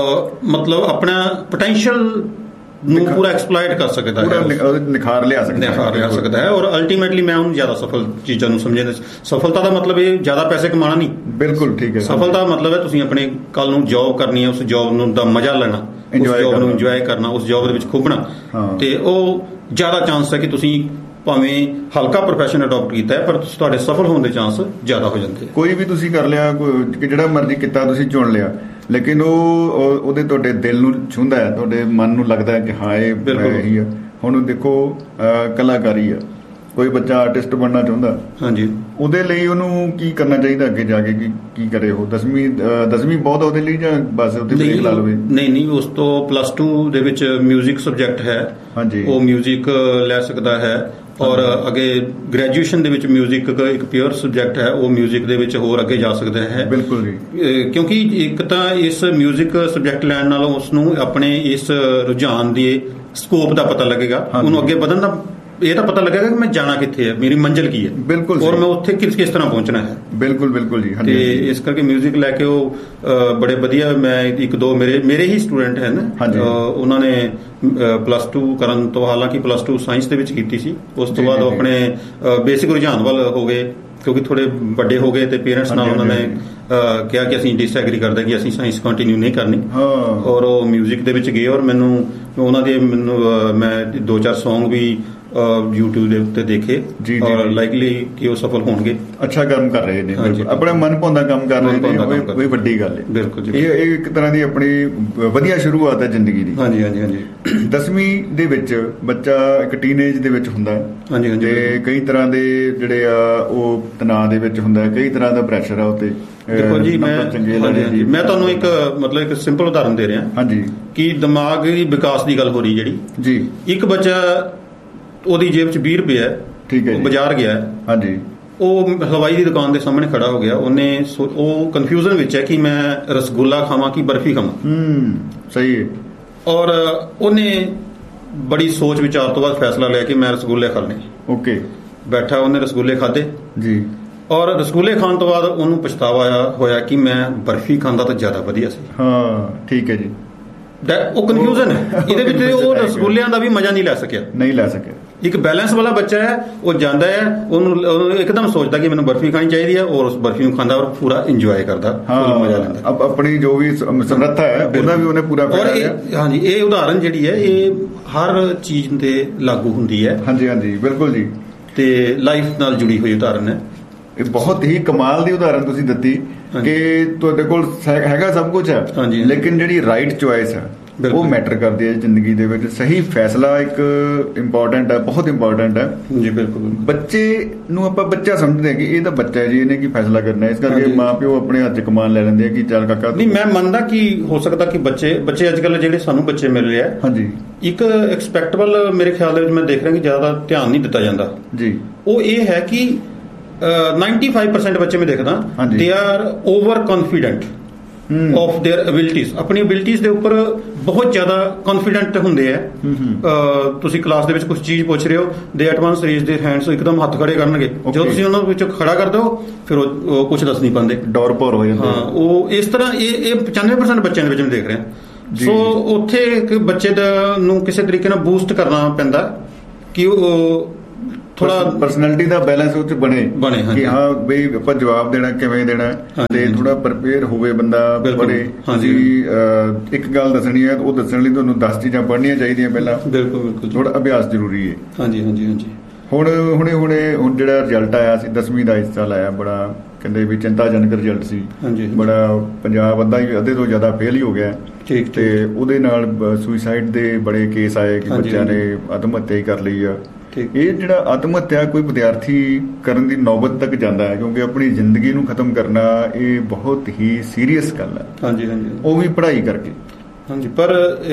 ਮਤਲਬ ਆਪਣਾ ਪੋਟੈਂਸ਼ੀਅਲ ਨੂੰ ਪੂਰਾ ਐਕਸਪਲੋਇਟ ਕਰ ਸਕਦਾ ਹੈ, ਨਿਖਾਰ ਲਿਆ ਸਕਦਾ ਹੈ ਨਿਖਾਰ ਲਿਆ ਸਕਦਾ ਹੈ। ਔਰ ਅਲਟੀਮੇਟਲੀ ਮੈਂ ਉਹਨੂੰ ਜ਼ਿਆਦਾ ਸਫਲ ਚੀਜ਼ਾਂ ਨੂੰ ਸਮਝਦਾ। ਸਫਲਤਾ ਦਾ ਮਤਲਬ ਇਹ ਜ਼ਿਆਦਾ ਪੈਸੇ ਕਮਾਉਣਾ ਨਹੀਂ। ਬਿਲਕੁਲ ਠੀਕ ਹੈ। ਸਫਲਤਾ ਦਾ ਮਤਲਬ ਹੈ ਤੁਸੀਂ ਆਪਣੇ ਕੱਲ ਨੂੰ ਜੌਬ ਕਰਨੀ ਹੈ, ਉਸ ਜੌਬ ਨੂੰ ਦਾ ਮਜ਼ਾ ਲੈਣਾ, ਉਸ ਜੌਬ ਨੂੰ ਇੰਜੋਏ ਕਰਨਾ, ਉਸ ਜੌਬ ਦੇ ਵਿੱਚ ਖੁੱਭਣਾ। ਤੇ ਉਹ ਜ਼ਿਆਦਾ ਚਾਂਸ ਹੈ ਕਿ ਤੁਸੀਂ ਭਾਵੇਂ ਹਲਕਾ ਪ੍ਰੋਫੈਸ਼ਨ ਅਡਾਪਟ ਕੀਤਾ ਹੈ, ਪਰ ਤੁਹਾਡੇ ਸਫਲ ਹੋਣ ਦੇ ਚਾਂਸ ਜ਼ਿਆਦਾ ਹੋ ਜਾਂਦੇ। ਕੋਈ ਵੀ ਤੁਸੀਂ ਕਰ ਲਿਆ, ਜਿਹੜਾ ਮਰਜ਼ੀ ਕਿੱਤਾ ਤੁਸੀਂ ਚੁਣ ਲਿਆ, ਲੇਕਿਨ ਉਹ ਉਹਦੇ ਤੁਹਾਡੇ ਦਿਲ ਨੂੰ ਛੂੰਹਦਾ ਹੈ, ਤੁਹਾਡੇ ਮਨ ਨੂੰ ਲੱਗਦਾ ਹੈ ਕਿ ਹਾਂ ਇਹ ਇਹੀ ਆ। ਹੁਣ ਦੇਖੋ ਕਲਾਕਾਰੀ ਆ, ਕੋਈ ਬੱਚਾ ਆਰਟਿਸਟ ਬਣਨਾ ਚਾਹੁੰਦਾ, ਹਾਂਜੀ, ਉਹਦੇ ਲਈ ਉਹਨੂੰ ਕੀ ਕਰਨਾ ਚਾਹੀਦਾ ਅੱਗੇ ਜਾ ਕੇ? ਕੀ ਕੀ ਕਰੇ ਉਹ? ਦਸਵੀਂ ਦਸਵੀਂ ਬਹੁਤ ਉਹਦੇ ਲਈ, ਜਾਂ ਬਸ ਉਹਦੇ ਬ੍ਰੇਕ ਲਾ ਲਵੇ? ਨਹੀਂ ਨਹੀਂ, ਉਸ ਤੋਂ ਪਲੱਸ ਟੂ ਦੇ ਵਿੱਚ ਮਿਊਜ਼ਿਕ ਸਬਜੈਕਟ ਹੈ, ਹਾਂਜੀ, ਉਹ ਮਿਊਜ਼ਿਕ ਲੈ ਸਕਦਾ ਹੈ। ਔਰ ਅੱਗੇ ਗ੍ਰੈਜੂਏਸ਼ਨ ਦੇ ਵਿੱਚ ਮਿਊਜ਼ਿਕ ਇੱਕ ਪਿਓਰ ਸਬਜੈਕਟ ਹੈ, ਉਹ ਮਿਊਜ਼ਿਕ ਦੇ ਵਿੱਚ ਹੋਰ ਅੱਗੇ ਜਾ ਸਕਦਾ ਹੈ। ਬਿਲਕੁਲ ਜੀ। ਕਿਉਂਕਿ ਇੱਕ ਤਾਂ ਇਸ ਮਿਊਜ਼ਿਕ ਸਬਜੈਕਟ ਲੈਣ ਨਾਲ ਉਸ ਨੂੰ ਆਪਣੇ ਇਸ ਰੁਝਾਨ ਦੇ ਸਕੋਪ ਦਾ ਪਤਾ ਲੱਗੇਗਾ, ਉਹਨੂੰ ਅੱਗੇ ਵਧਣ ਦਾ ਇਹ ਤਾਂ ਪਤਾ ਲੱਗੇਗਾ ਕਿ ਮੈਂ ਜਾਣਾ ਕਿੱਥੇ ਹੈ, ਮੇਰੀ ਮੰਜ਼ਿਲ ਕੀ ਹੈ। ਬਿਲਕੁਲ। ਔਰ ਮੈਂ ਉੱਥੇ ਕਿਸ ਕਿਸ ਤਰ੍ਹਾਂ ਪਹੁੰਚਣਾ ਹੈ। ਬਿਲਕੁਲ ਬਿਲਕੁਲ ਜੀ। ਤੇ ਇਸ ਕਰਕੇ ਮਿਊਜ਼ਿਕ ਲੈ ਕੇ ਉਹ ਬੜੇ ਵਧੀਆ, ਮੈਂ ਇੱਕ ਦੋ ਮੇਰੇ ਮੇਰੇ ਹੀ ਸਟੂਡੈਂਟ ਹਨ, ਉਹਨਾਂ ਨੇ ਪਲੱਸ ਟੂ ਕਰਨ ਤੋਂ, ਹਾਲਾਂਕਿ ਪਲੱਸ ਟੂ ਸਾਇੰਸ ਦੇ ਵਿੱਚ ਕੀਤੀ ਸੀ, ਉਸ ਤੋਂ ਬਾਅਦ ਉਹ ਆਪਣੇ ਬੇਸਿਕ ਰੁਝਾਨ ਵੱਲ ਹੋ ਗਏ, ਕਿਉਂਕਿ ਥੋੜੇ ਵੱਡੇ ਹੋ ਗਏ ਤੇ ਪੇਰੈਂਟਸ ਨਾਲ ਉਹਨਾਂ ਨੇ ਕਿਹਾ ਕਿ ਅਸੀਂ ਡਿਸਐਗਰੀ ਕਰਦੇ ਕਿ ਅਸੀਂ ਸਾਇੰਸ ਕੰਟੀਨਿਊ ਨਹੀਂ ਕਰਨੀ, ਔਰ ਉਹ ਮਿਊਜ਼ਿਕ ਦੇ ਵਿੱਚ ਗਏ। ਔਰ ਮੈਨੂੰ ਉਹਨਾਂ ਦੇ ਮੈਨੂੰ ਮੈਂ ਦੋ ਚਾਰ ਸੌਂਗ ਵੀ YouTube ਦੇ ਉੱਤੇ ਦੇਖੇ, ਔਰ ਲਾਈਕਲੀ ਕਿ ਉਹ ਸਫਲ ਹੋਣਗੇ। ਅੱਛਾ ਕੰਮ ਕਰ ਰਹੇ ਨੇ, ਆਪਣਾ ਮਨ ਭਾਉਂਦਾ ਕੰਮ ਕਰ ਰਹੇ ਨੇ, ਕੋਈ ਵੱਡੀ ਗੱਲ ਹੈ। ਬਿਲਕੁਲ ਜੀ। ਇਹ ਇੱਕ ਤਰ੍ਹਾਂ ਦੀ ਆਪਣੀ ਵਧੀਆ ਸ਼ੁਰੂਆਤ ਹੈ ਜ਼ਿੰਦਗੀ ਦੀ। ਹਾਂਜੀ ਹਾਂਜੀ ਹਾਂਜੀ। ਦਸਵੀਂ ਦੇ ਵਿੱਚ ਬੱਚਾ ਇੱਕ ਟੀਨੇਜ ਦੇ ਵਿੱਚ ਹੁੰਦਾ ਹੈ, ਹਾਂਜੀ ਹਾਂਜੀ, ਤੇ ਕਈ ਤਰ੍ਹਾਂ ਦੇ ਜਿਹੜੇ ਆ ਉਹ ਤਣਾਅ ਦੇ ਵਿੱਚ ਹੁੰਦਾ ਹੈ, ਕਈ ਤਰ੍ਹਾਂ ਦਾ ਪ੍ਰੈਸ਼ਰ ਆ ਉੱਤੇ। ਦੇਖੋ ਜੀ, ਮੈਂ ਮੈਂ ਤੁਹਾਨੂੰ ਇੱਕ ਮਤਲਬ ਇੱਕ ਸਿੰਪਲ ਉਦਾਹਰਨ ਦੇ ਰਿਹਾ, ਹਾਂਜੀ, ਕਿ ਦਿਮਾਗੀ ਵਿਕਾਸ ਦੀ ਗੱਲ ਹੋ ਰਹੀ ਜਿਹੜੀ ਜੀ। ਇੱਕ ਬੱਚਾ, ਉਹਦੀ ਜੇਬ 'ਚ ਵੀਹ ਰੁਪਏ ਹੈ, ਠੀਕ ਹੈ, ਬਾਜ਼ਾਰ ਗਿਆ, ਹਾਂਜੀ, ਉਹ ਹਲਵਾਈ ਦੀ ਦੁਕਾਨ ਦੇ ਸਾਹਮਣੇ ਖੜਾ ਹੋ ਗਿਆ, ਉਹਨੇ ਉਹ ਕਨਫਿਊਜ਼ਨ ਵਿੱਚ ਹੈ ਕਿ ਮੈਂ ਰਸਗੁੱਲਾ ਖਾਵਾਂ ਕਿ ਬਰਫੀ ਖਾਵਾਂ। ਹੂੰ, ਸਹੀ ਹੈ। ਔਰ ਉਹਨੇ ਬੜੀ ਸੋਚ ਵਿਚਾਰ ਤੋਂ ਬਾਅਦ ਫੈਸਲਾ ਲਿਆ ਕਿ ਮੈਂ ਰਸਗੁੱਲੇ ਖਾਣੇ। ਓਕੇ, ਬੈਠਾ, ਉਹਨੇ ਰਸਗੁੱਲੇ ਖਾਧੇ ਜੀ, ਔਰ ਰਸਗੁੱਲੇ ਖਾਣ ਤੋਂ ਬਾਅਦ ਉਹਨੂੰ ਪਛਤਾਵਾ ਹੋਇਆ ਕਿ ਮੈਂ ਬਰਫੀ ਖਾਂਦਾ ਤਾਂ ਜ਼ਿਆਦਾ ਵਧੀਆ ਸੀ। ਹਾਂ, ਠੀਕ ਹੈ ਜੀ। ਉਹ ਕਨਫਿਊਜ਼ਨ ਹੈ ਇਹਦੇ ਵਿੱਚ, ਉਹ ਰਸਗੁੱਲਿਆਂ ਦਾ ਵੀ ਮਜ਼ਾ ਨਹੀਂ ਲੈ ਸਕਿਆ, ਨਹੀਂ ਲੈ ਸਕਿਆ। ਇੱਕ ਬੈਲੈਂਸ ਵਾਲਾ ਬੱਚਾ ਹੈ, ਉਹ ਜਾਂਦਾ ਹੈ, ਉਹਨੂੰ ਇੱਕਦਮ ਸੋਚਦਾ ਕਿ ਮੈਨੂੰ ਬਰਫੀ ਖਾਣੀ ਚਾਹੀਦੀ ਹੈ, ਔਰ ਉਸ ਬਰਫੀ ਨੂੰ ਖਾਂਦਾ ਔਰ ਪੂਰਾ ਇੰਜੋਏ ਕਰਦਾ, ਮਜ਼ਾ ਲੈਂਦਾ। ਆਪਣੀ ਜੋ ਵੀ ਸਮਰੱਥਾ ਹੈ ਉਹਦਾ ਵੀ ਉਹਨੇ ਪੂਰਾ ਕਰਿਆ। ਹਾਂਜੀ, ਇਹ ਉਦਾਹਰਨ ਜਿਹੜੀ ਹੈ ਇਹ ਹਰ ਚੀਜ਼ ਤੇ ਲਾਗੂ ਹੁੰਦੀ ਹੈ। ਹਾਂਜੀ ਹਾਂਜੀ, ਬਿਲਕੁਲ ਜੀ। ਤੇ ਲਾਈਫ ਨਾਲ ਜੁੜੀ ਹੋਈ ਉਦਾਹਰਨ ਹੈ। ਇਹ ਬਹੁਤ ਹੀ ਕਮਾਲ ਦੀ ਉਦਾਹਰਨ ਤੁਸੀਂ ਦਿੱਤੀ ਕਿ ਤੁਹਾਡੇ ਕੋਲ ਹੈਗਾ ਸਭ ਕੁਝ ਹੈ, ਲੇਕਿਨ ਜਿਹੜੀ ਰਾਈਟ ਚੁਆਇਸ ਹੈ ਉਹ ਮੈਟਰ ਕਰਦੇ ਆ ਜ਼ਿੰਦਗੀ ਦੇ ਵਿੱਚ। ਸਹੀ ਫੈਸਲਾ ਇੱਕ ਇੰਪੋਰਟੈਂਟ ਹੈ, ਬਹੁਤ ਇੰਪੋਰਟੈਂਟ ਹੈ ਜੀ। ਬਿਲਕੁਲ। ਬੱਚੇ ਨੂੰ ਆਪਾਂ ਬੱਚਾ ਸਮਝਦੇ ਕਿ ਇਹ ਤਾਂ ਬੱਚਾ ਹੈ ਜੀ, ਇਹਨੇ ਕੀ ਫੈਸਲਾ ਕਰਨਾ, ਇਸ ਕਰਕੇ ਮਾਂ ਪਿਓ ਆਪਣੇ ਹੱਥ 'ਚ ਕਮਾਨ ਲੈ ਲੈਂਦੇ ਆ ਕਿ ਚੱਲ ਕਾਕਾ। ਨਹੀਂ, ਮੈਂ ਮੰਨਦਾ ਕਿ ਹੋ ਸਕਦਾ ਕਿ ਬੱਚੇ ਬੱਚੇ ਅੱਜ ਕੱਲ੍ਹ ਜਿਹੜੇ ਸਾਨੂੰ ਬੱਚੇ ਮਿਲ ਰਹੇ ਆ, ਹਾਂਜੀ, ਇੱਕ ਐਕਸਪੈਕਟੇਬਲ ਮੇਰੇ ਖਿਆਲ ਦੇ ਵਿੱਚ ਮੈਂ ਦੇਖ ਰਿਹਾ ਕਿ ਜ਼ਿਆਦਾ ਧਿਆਨ ਨਹੀਂ ਦਿੱਤਾ ਜਾਂਦਾ ਜੀ। ਉਹ ਇਹ ਹੈ ਕਿ ਨਾਈਨਟੀ ਫਾਈਵ ਪਰਸੈਂਟ ਬੱਚੇ ਮੈਂ ਦੇਖਦਾ they are over confident of there ਐਬਿਲਿਟੀਜ਼। ਆਪਣੀ ਐਬਿਲਿਟੀਜ਼ ਦੇ ਉੱਪਰ ਬਹੁਤ ਜ਼ਿਆਦਾ ਕੌਨਫੀਡੈਂਟ ਹੁੰਦੇ ਆ। ਤੁਸੀਂ ਕਲਾਸ ਦੇ ਵਿੱਚ ਕੁਝ ਚੀਜ਼ ਪੁੱਛ ਰਹੇ ਹੋ, ਦੇ at once raise there hands, ਇੱਕਦਮ ਹੱਥ ਖੜੇ ਕਰਨਗੇ। ਜਦੋਂ ਤੁਸੀਂ ਉਹਨਾਂ ਵਿੱਚ ਖੜਾ ਕਰਦੇ ਹੋ ਫਿਰ ਉਹ ਕੁਝ ਦੱਸ ਨਹੀਂ ਪਾਉਂਦੇ, ਡੌਰ ਭੌਰ ਹੋ ਜਾਂਦੇ। ਹਾਂ, ਉਹ ਇਸ ਤਰ੍ਹਾਂ ਇਹ ਇਹ ਪਚਾਨਵੇਂ ਪਰਸੈਂਟ ਬੱਚਿਆਂ ਦੇ ਵਿੱਚ ਮੈਂ ਦੇਖ ਰਿਹਾ। ਸੋ ਉੱਥੇ ਇੱਕ ਬੱਚੇ ਦਾ ਨੂੰ ਕਿਸੇ ਤਰੀਕੇ ਨਾਲ ਬੂਸਟ ਕਰਨਾ ਪੈਂਦਾ ਕਿ ਉਹ ਥੋੜਾ ਪਰਸਨੈਲਿਟੀ ਦਾ ਬੈਲੈਂਸ ਉਹ 'ਚ ਬਣੇ ਬਣੇ ਕਿ ਹਾਂ ਬਈ ਆਪਾਂ ਜਵਾਬ ਦੇਣਾ ਕਿਵੇਂ ਦੇਣਾ, ਤੇ ਥੋੜਾ ਪ੍ਰਿਪੇਅਰ ਹੋਵੇ ਬੰਦਾ ਪੜ੍ਹੇ। ਹਾਂਜੀ, ਇੱਕ ਗੱਲ ਦੱਸਣੀ ਹੈ, ਉਹ ਦੱਸਣ ਲਈ ਤੁਹਾਨੂੰ ਦਸ ਚੀਜ਼ਾਂ ਪੜ੍ਹਨੀਆਂ ਚਾਹੀਦੀਆਂ ਪਹਿਲਾਂ। ਬਿਲਕੁਲ ਬਿਲਕੁਲ, ਥੋੜਾ ਅਭਿਆਸ ਜ਼ਰੂਰੀ ਹੈ। ਹਾਂਜੀ ਹਾਂਜੀ ਹਾਂਜੀ। ਹੁਣ ਹੁਣੇ ਹੁਣੇ ਹੁਣ ਜਿਹੜਾ ਰਿਜ਼ਲਟ ਆਇਆ ਸੀ ਦਸਵੀਂ ਦਾ ਇਸ ਸਾਲ ਆਇਆ, ਬੜਾ ਕਹਿੰਦੇ ਵੀ ਚਿੰਤਾਜਨਕ ਰਿਜ਼ਲਟ ਸੀ। ਬੜਾ ਪੰਜਾਬ ਅੱਧਾ ਹੀ ਅੱਧੇ ਤੋਂ ਜ਼ਿਆਦਾ ਫੇਲ ਹੀ ਹੋ ਗਿਆ। ਠੀਕ। ਤੇ ਉਹਦੇ ਨਾਲ ਸੁਸਾਈਡ ਦੇ ਬੜੇ ਕੇਸ ਆਏ ਕਿ ਬੱਚਿਆਂ ਨੇ ਆਤਮ ਹੱਤਿਆ ਹੀ ਕਰ ਲਈ ਆ। ਇਹ ਜਿਹੜਾ ਆਤਮ ਹੱਤਿਆ ਕੋਈ ਵਿਦਿਆਰਥੀ ਕਰਨ ਦੀ ਨੌਬਤ ਤੱਕ ਜਾਂਦਾ ਹੈ, ਕਿਉਂਕਿ ਆਪਣੀ ਜ਼ਿੰਦਗੀ ਨੂੰ ਖਤਮ ਕਰਨਾ ਇਹ ਬਹੁਤ ਹੀ ਸੀਰੀਅਸ ਗੱਲ ਹੈ। ਹਾਂਜੀ ਹਾਂਜੀ, ਉਹ ਵੀ ਪੜ੍ਹਾਈ ਕਰਕੇ। ਹਾਂਜੀ, ਪਰ